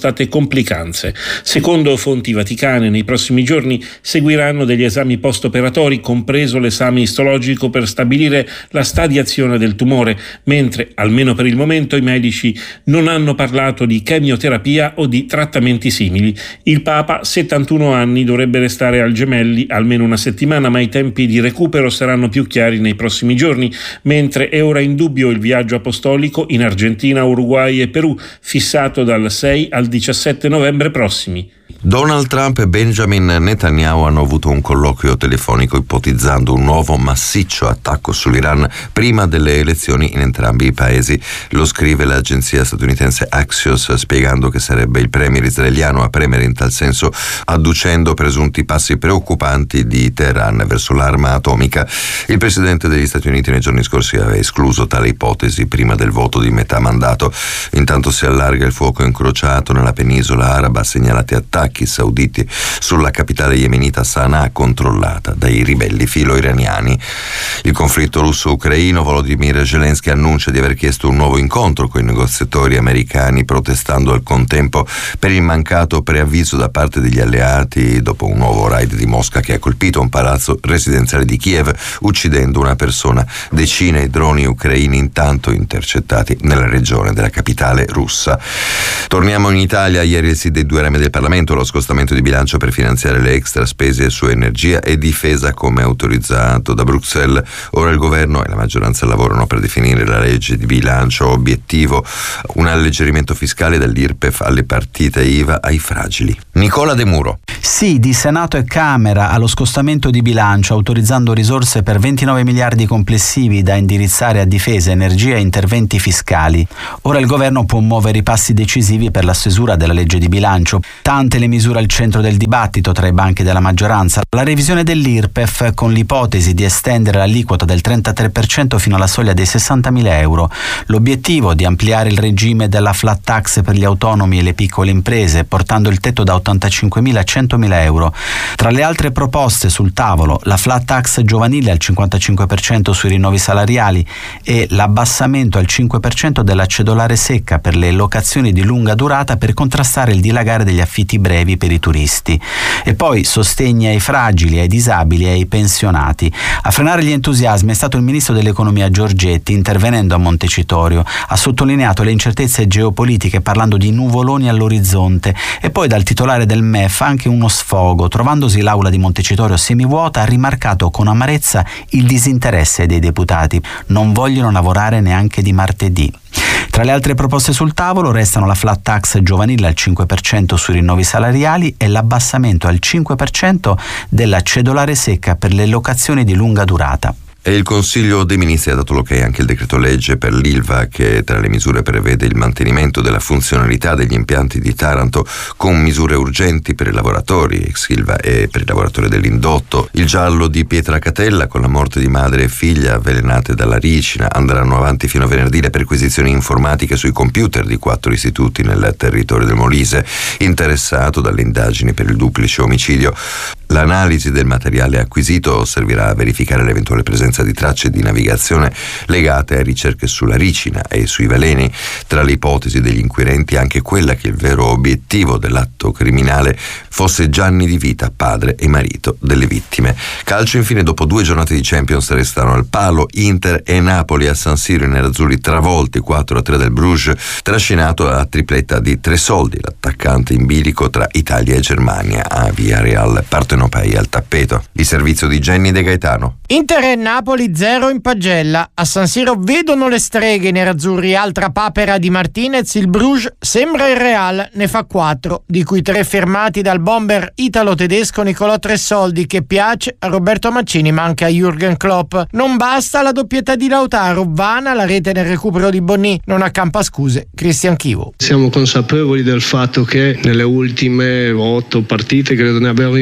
state complicanze. Secondo fonti vaticane, nei prossimi giorni seguiranno degli esami post-operatori, compreso l'esame istologico per stabilire la stadiazione del tumore, mentre, almeno per il momento, i medici non hanno parlato di chemioterapia o di trattamenti simili. Il Papa, settantuno anni, dovrebbe restare al Gemelli almeno una settimana, ma i tempi di recupero saranno più chiari nei prossimi giorni, mentre è ora in dubbio il viaggio apostolico in Argentina, Uruguay e Perù, fissato dal sei al diciassette novembre prossimi. Donald Trump e Benjamin Netanyahu hanno avuto un colloquio telefonico ipotizzando un nuovo massiccio attacco sull'Iran prima delle elezioni in entrambi i paesi. Lo scrive l'agenzia statunitense Axios, spiegando che sarebbe il premier israeliano a premere in tal senso, adducendo presunti passi preoccupanti di Teheran verso l'arma atomica. Il presidente degli Stati Uniti nei giorni scorsi aveva escluso tale ipotesi prima del voto di metà mandato. Intanto si allarga il fuoco incrociato nella penisola araba, segnalati attacchi sauditi sulla capitale yemenita Sana'a, controllata dai ribelli filo-iraniani. Il conflitto russo-ucraino, Volodymyr Zelensky annuncia di aver chiesto un nuovo incontro con i negoziatori americani, protestando al contempo per il mancato preavviso da parte degli alleati dopo un nuovo raid di Mosca che ha colpito un palazzo residenziale di Kiev, uccidendo una persona. Decine di droni ucraini intanto intercettati nella regione della capitale russa. Torniamo in Italia. Ieri il sì dei due rami del Parlamento, lo scostamento di bilancio per finanziare le extra spese su energia e difesa come autorizzato da Bruxelles. Ora il governo e la maggioranza lavorano per definire la legge di bilancio. Obiettivo: un alleggerimento fiscale dall'I R P E F alle partite I V A ai fragili. Nicola De Muro. Sì di Senato e Camera allo scostamento di bilancio, autorizzando risorse per ventinove miliardi complessivi da indirizzare a difesa, energia e interventi fiscali. Ora il governo può muovere i passi decisivi per la stesura della legge di bilancio. Tante le misure al centro del dibattito tra i banchi della maggioranza: la revisione dell'I R P E F con l'ipotesi di estendere l'aliquota del trentatré per cento fino alla soglia dei sessantamila euro, l'obiettivo di ampliare il regime della flat tax per gli autonomi e le piccole imprese, portando il tetto da ottantacinquemila a centomila euro. Tra le altre proposte sul tavolo, la flat tax giovanile al cinquantacinque per cento sui rinnovi salariali e l'abbassamento al cinque per cento della cedolare secca per le locazioni di lunga durata per contrastare il dilagare degli affitti brevi per i turisti. E poi sostegni ai fragili, ai disabili e ai pensionati. A frenare gli entusiasmi è stato il ministro dell'economia Giorgetti, intervenendo a Montecitorio. Ha sottolineato le incertezze geopolitiche parlando di nuvoloni all'orizzonte, e poi dal titolare del M E F anche uno sfogo. Trovandosi l'aula di Montecitorio semivuota, ha rimarcato con amarezza il disinteresse dei deputati. Non vogliono lavorare neanche di martedì. Tra le altre proposte sul tavolo restano la flat tax giovanile al cinque per cento sui rinnovi salariali e l'abbassamento al cinque per cento della cedolare secca per le locazioni di lunga durata. E il Consiglio dei Ministri ha dato l'ok anche al decreto legge per l'I L V A, che tra le misure prevede il mantenimento della funzionalità degli impianti di Taranto con misure urgenti per i lavoratori ex I L V A e per i lavoratori dell'indotto. Il giallo di Pietracatella, con la morte di madre e figlia avvelenate dalla ricina, andranno avanti fino a venerdì le perquisizioni informatiche sui computer di quattro istituti nel territorio del Molise, interessato dalle indagini per il duplice omicidio. L'analisi del materiale acquisito servirà a verificare l'eventuale presenza di tracce di navigazione legate a ricerche sulla ricina e sui veleni. Tra le ipotesi degli inquirenti anche quella che il vero obiettivo dell'atto criminale fosse Gianni Di Vita, padre e marito delle vittime. Calcio infine, dopo due giornate di Champions restano al palo Inter e Napoli a San Siro, i nerazzurri travolti quattro a tre del Bruges, trascinato dalla tripletta di Tresoldi, l'attaccante in bilico tra Italia e Germania. A Villarreal partenopei al tappeto. Il servizio di Jenny De Gaetano. Inter e Napoli zero in pagella. A San Siro vedono le streghe i nerazzurri, altra papera di Martinez. Il Bruges sembra il Real, ne fa quattro, di cui tre firmati dal bomber italo-tedesco Nicolò Tresoldi, che piace a Roberto Mancini ma anche a Jürgen Klopp. Non basta la doppietta di Lautaro, vana la rete nel recupero di Bonni, non accampa scuse Cristian Chivo. Siamo consapevoli del fatto che nelle ultime otto partite, credo ne abbiamo vinto una,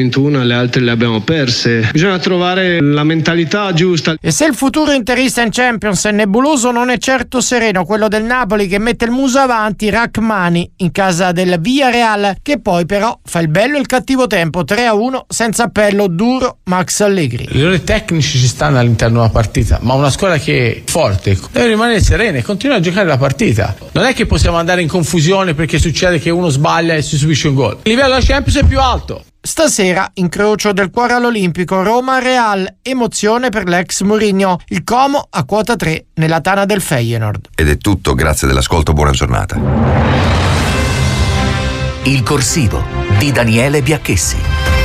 le altre le abbiamo perse. Bisogna trovare la mentalità giusta. E se il futuro interista in Champions è nebuloso, non è certo sereno quello del Napoli, che mette il muso avanti Rachmani in casa del Villarreal, che poi però fa il bello e il cattivo tempo. Tre a uno senza appello, duro Max Allegri. Gli errori tecnici ci stanno all'interno della partita, ma una squadra che è forte deve rimanere serena e continuare a giocare la partita. Non è che possiamo andare in confusione perché succede che uno sbaglia e si subisce un gol. Il livello della Champions è più alto. Stasera incrocio del cuore all'Olimpico, Roma-Real, emozione per l'ex Mourinho, il Como a quota tre nella tana del Feyenoord. Ed è tutto, grazie dell'ascolto, buona giornata. Il corsivo di Daniele Biacchessi.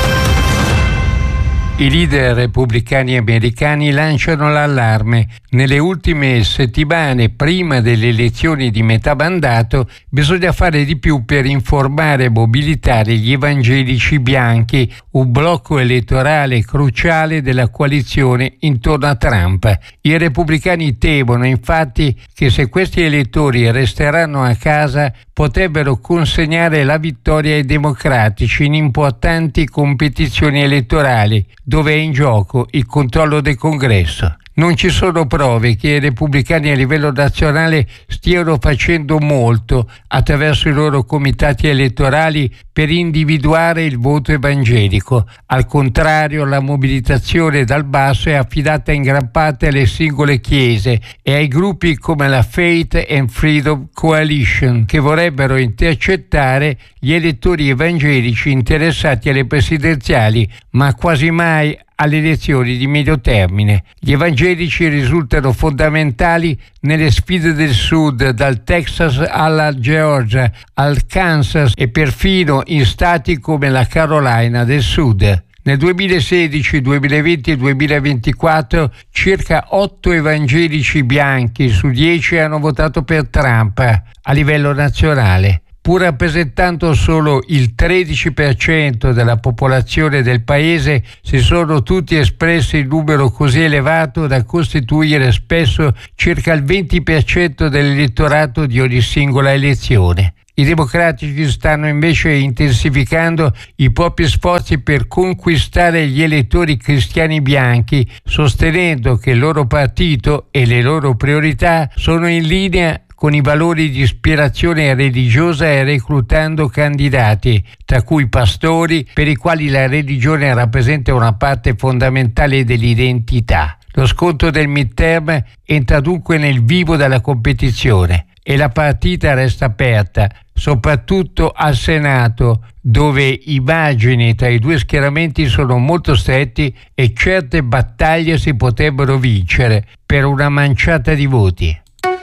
I leader repubblicani americani lanciano l'allarme. Nelle ultime settimane, prima delle elezioni di metà mandato, bisogna fare di più per informare e mobilitare gli evangelici bianchi, un blocco elettorale cruciale della coalizione intorno a Trump. I repubblicani temono infatti che se questi elettori resteranno a casa potrebbero consegnare la vittoria ai democratici in importanti competizioni elettorali, dove è in gioco il controllo del Congresso. Non ci sono prove che i repubblicani a livello nazionale stiano facendo molto attraverso i loro comitati elettorali per individuare il voto evangelico. Al contrario, la mobilitazione dal basso è affidata in gran parte alle singole chiese e ai gruppi come la Faith and Freedom Coalition, che vorrebbero intercettare gli elettori evangelici interessati alle presidenziali, ma quasi mai alle elezioni di medio termine. Gli evangelici risultano fondamentali nelle sfide del Sud, dal Texas alla Georgia, al Kansas e perfino in stati come la Carolina del Sud. Nel duemilasedici, duemilaventi e duemilaventiquattro circa otto evangelici bianchi su dieci hanno votato per Trump a livello nazionale. Pur rappresentando solo il tredici per cento della popolazione del paese, si sono tutti espressi in numero così elevato da costituire spesso circa il venti per cento dell'elettorato di ogni singola elezione. I democratici stanno invece intensificando i propri sforzi per conquistare gli elettori cristiani bianchi, sostenendo che il loro partito e le loro priorità sono in linea con i valori di ispirazione religiosa e reclutando candidati, tra cui pastori, per i quali la religione rappresenta una parte fondamentale dell'identità. Lo scontro del midterm entra dunque nel vivo della competizione e la partita resta aperta, soprattutto al Senato, dove i margini tra i due schieramenti sono molto stretti e certe battaglie si potrebbero vincere per una manciata di voti.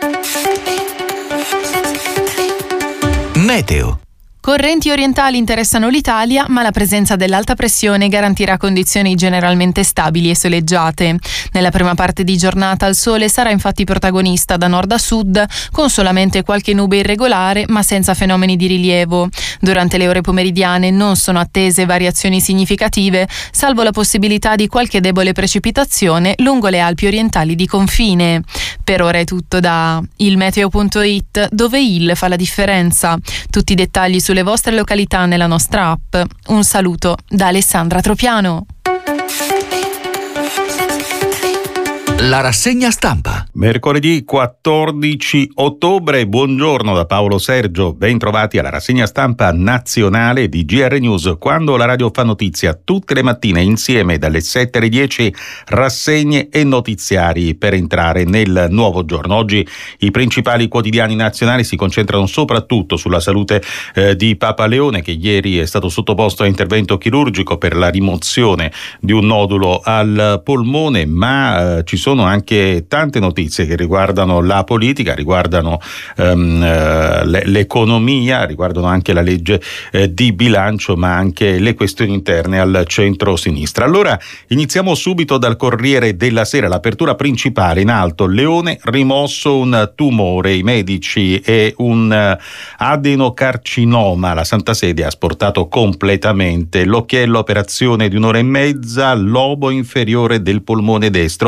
Meteo. Correnti orientali interessano l'Italia, ma la presenza dell'alta pressione garantirà condizioni generalmente stabili e soleggiate. Nella prima parte di giornata il sole sarà infatti protagonista da nord a sud, con solamente qualche nube irregolare, ma senza fenomeni di rilievo. Durante le ore pomeridiane non sono attese variazioni significative, salvo la possibilità di qualche debole precipitazione lungo le Alpi orientali di confine. Per ora è tutto da il meteo punto it, dove il fa la differenza. Tutti i dettagli sulle vostre località nella nostra app. Un saluto da Alessandra Tropiano. La rassegna stampa. Mercoledì quattordici ottobre, buongiorno da Paolo Sergio, ben trovati alla rassegna stampa nazionale di G R News, quando la radio fa notizia tutte le mattine insieme dalle sette alle dieci, rassegne e notiziari per entrare nel nuovo giorno. Oggi i principali quotidiani nazionali si concentrano soprattutto sulla salute eh, di Papa Leone, che ieri è stato sottoposto a intervento chirurgico per la rimozione di un nodulo al polmone, ma eh, ci sono sono anche tante notizie che riguardano la politica, riguardano um, l'economia, riguardano anche la legge eh, di bilancio, ma anche le questioni interne al centro-sinistra. Allora iniziamo subito dal Corriere della Sera, l'apertura principale in alto: Leone rimosso un tumore, i medici e un adenocarcinoma, la Santa Sede ha asportato completamente, l'occhiello, operazione di un'ora e mezza, lobo inferiore del polmone destro. Poi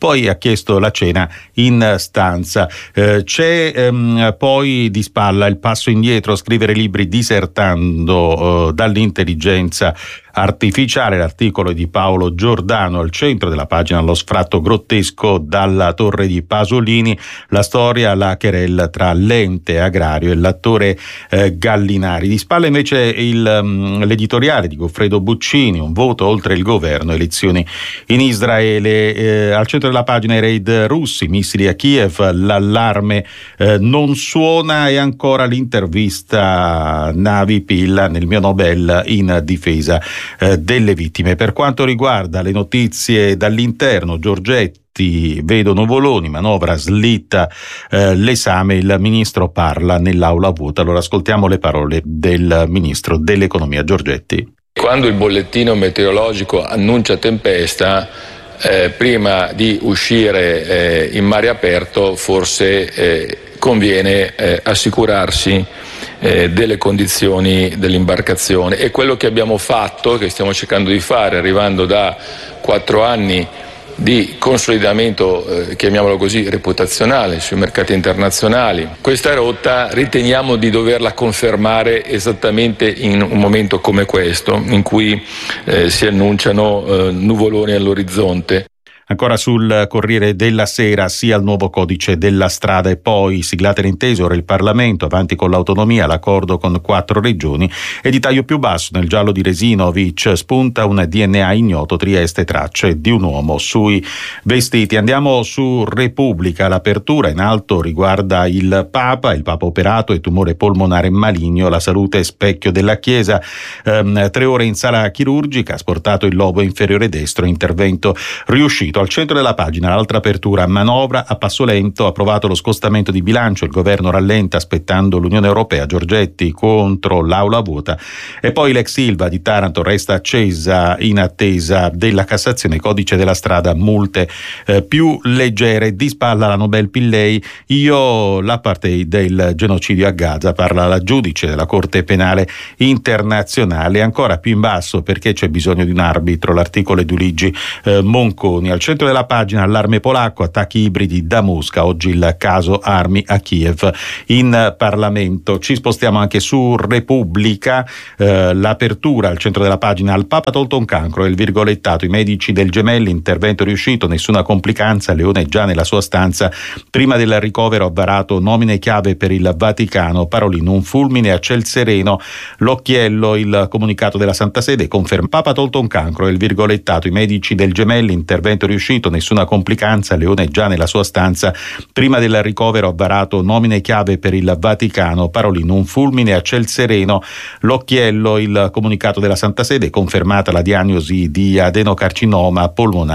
poi ha chiesto la cena in stanza. Eh, c'è ehm, poi di spalla il passo indietro, scrivere libri disertando eh, dall'intelligenza artificiale. L'articolo è di Paolo Giordano, al centro della pagina lo sfratto grottesco dalla torre di Pasolini, la storia, la querella tra l'ente agrario e l'attore eh, Gallinari. Di spalla invece il, um, l'editoriale di Goffredo Buccini, un voto oltre il governo, elezioni in Israele. Eh, al centro della pagina i raid russi, missili a Kiev, l'allarme eh, non suona, e ancora l'intervista Navi Pilla nel mio Nobel in difesa eh, delle vittime. Per quanto riguarda le notizie dall'interno, Giorgetti, vedo nuvoloni, manovra slitta eh, l'esame, il ministro parla nell'aula vuota. Allora ascoltiamo le parole del ministro dell'economia Giorgetti. Quando il bollettino meteorologico annuncia tempesta, eh, prima di uscire eh, in mare aperto forse eh, conviene eh, assicurarsi eh, delle condizioni dell'imbarcazione, e quello che abbiamo fatto, che stiamo cercando di fare, arrivando da quattro anni di consolidamento, eh, chiamiamolo così, reputazionale sui mercati internazionali. Questa rotta riteniamo di doverla confermare esattamente in un momento come questo, in cui eh, si annunciano eh, nuvoloni all'orizzonte. Ancora sul Corriere della Sera, sia il nuovo codice della strada e poi siglate l'intesa, ora il Parlamento, avanti con l'autonomia, l'accordo con quattro regioni, e di taglio più basso nel giallo di Resinovic spunta un D N A ignoto, Trieste, tracce di un uomo sui vestiti. Andiamo su Repubblica, l'apertura in alto riguarda il Papa, il Papa operato e tumore polmonare maligno, la salute specchio della Chiesa, ehm, tre ore in sala chirurgica, asportato il lobo inferiore destro, intervento riuscito. Al centro della pagina l'altra apertura, manovra a passo lento, approvato lo scostamento di bilancio, il governo rallenta aspettando l'Unione Europea, Giorgetti contro l'aula vuota, e poi l'ex Ilva di Taranto resta accesa in attesa della Cassazione, codice della strada, multe eh, più leggere. Di spalla la Nobel Pillei, io l'apartheid del genocidio a Gaza, parla la giudice della Corte Penale Internazionale. Ancora più in basso, perché c'è bisogno di un arbitro, l'articolo di Luigi eh, Monconi. Al centro della pagina allarme polacco, attacchi ibridi da Mosca, oggi il caso armi a Kiev in Parlamento. Ci spostiamo anche su Repubblica, eh, l'apertura al centro della pagina, al Papa tolto un cancro, il virgolettato, i medici del Gemelli, intervento riuscito, nessuna complicanza, Leone già nella sua stanza, prima del ricovero avvarato, nomine chiave per il Vaticano, Parolin, un fulmine a ciel sereno, l'occhiello, il comunicato della Santa Sede conferma, Papa tolto un cancro, il virgolettato, i medici del Gemelli, intervento riuscito, nessuna complicanza, Leone già nella sua stanza, prima del ricovero avvarato, nomine chiave per il Vaticano, Parolin, un fulmine a ciel sereno, l'occhiello, il comunicato della Santa Sede, confermata la diagnosi di adenocarcinoma polmonare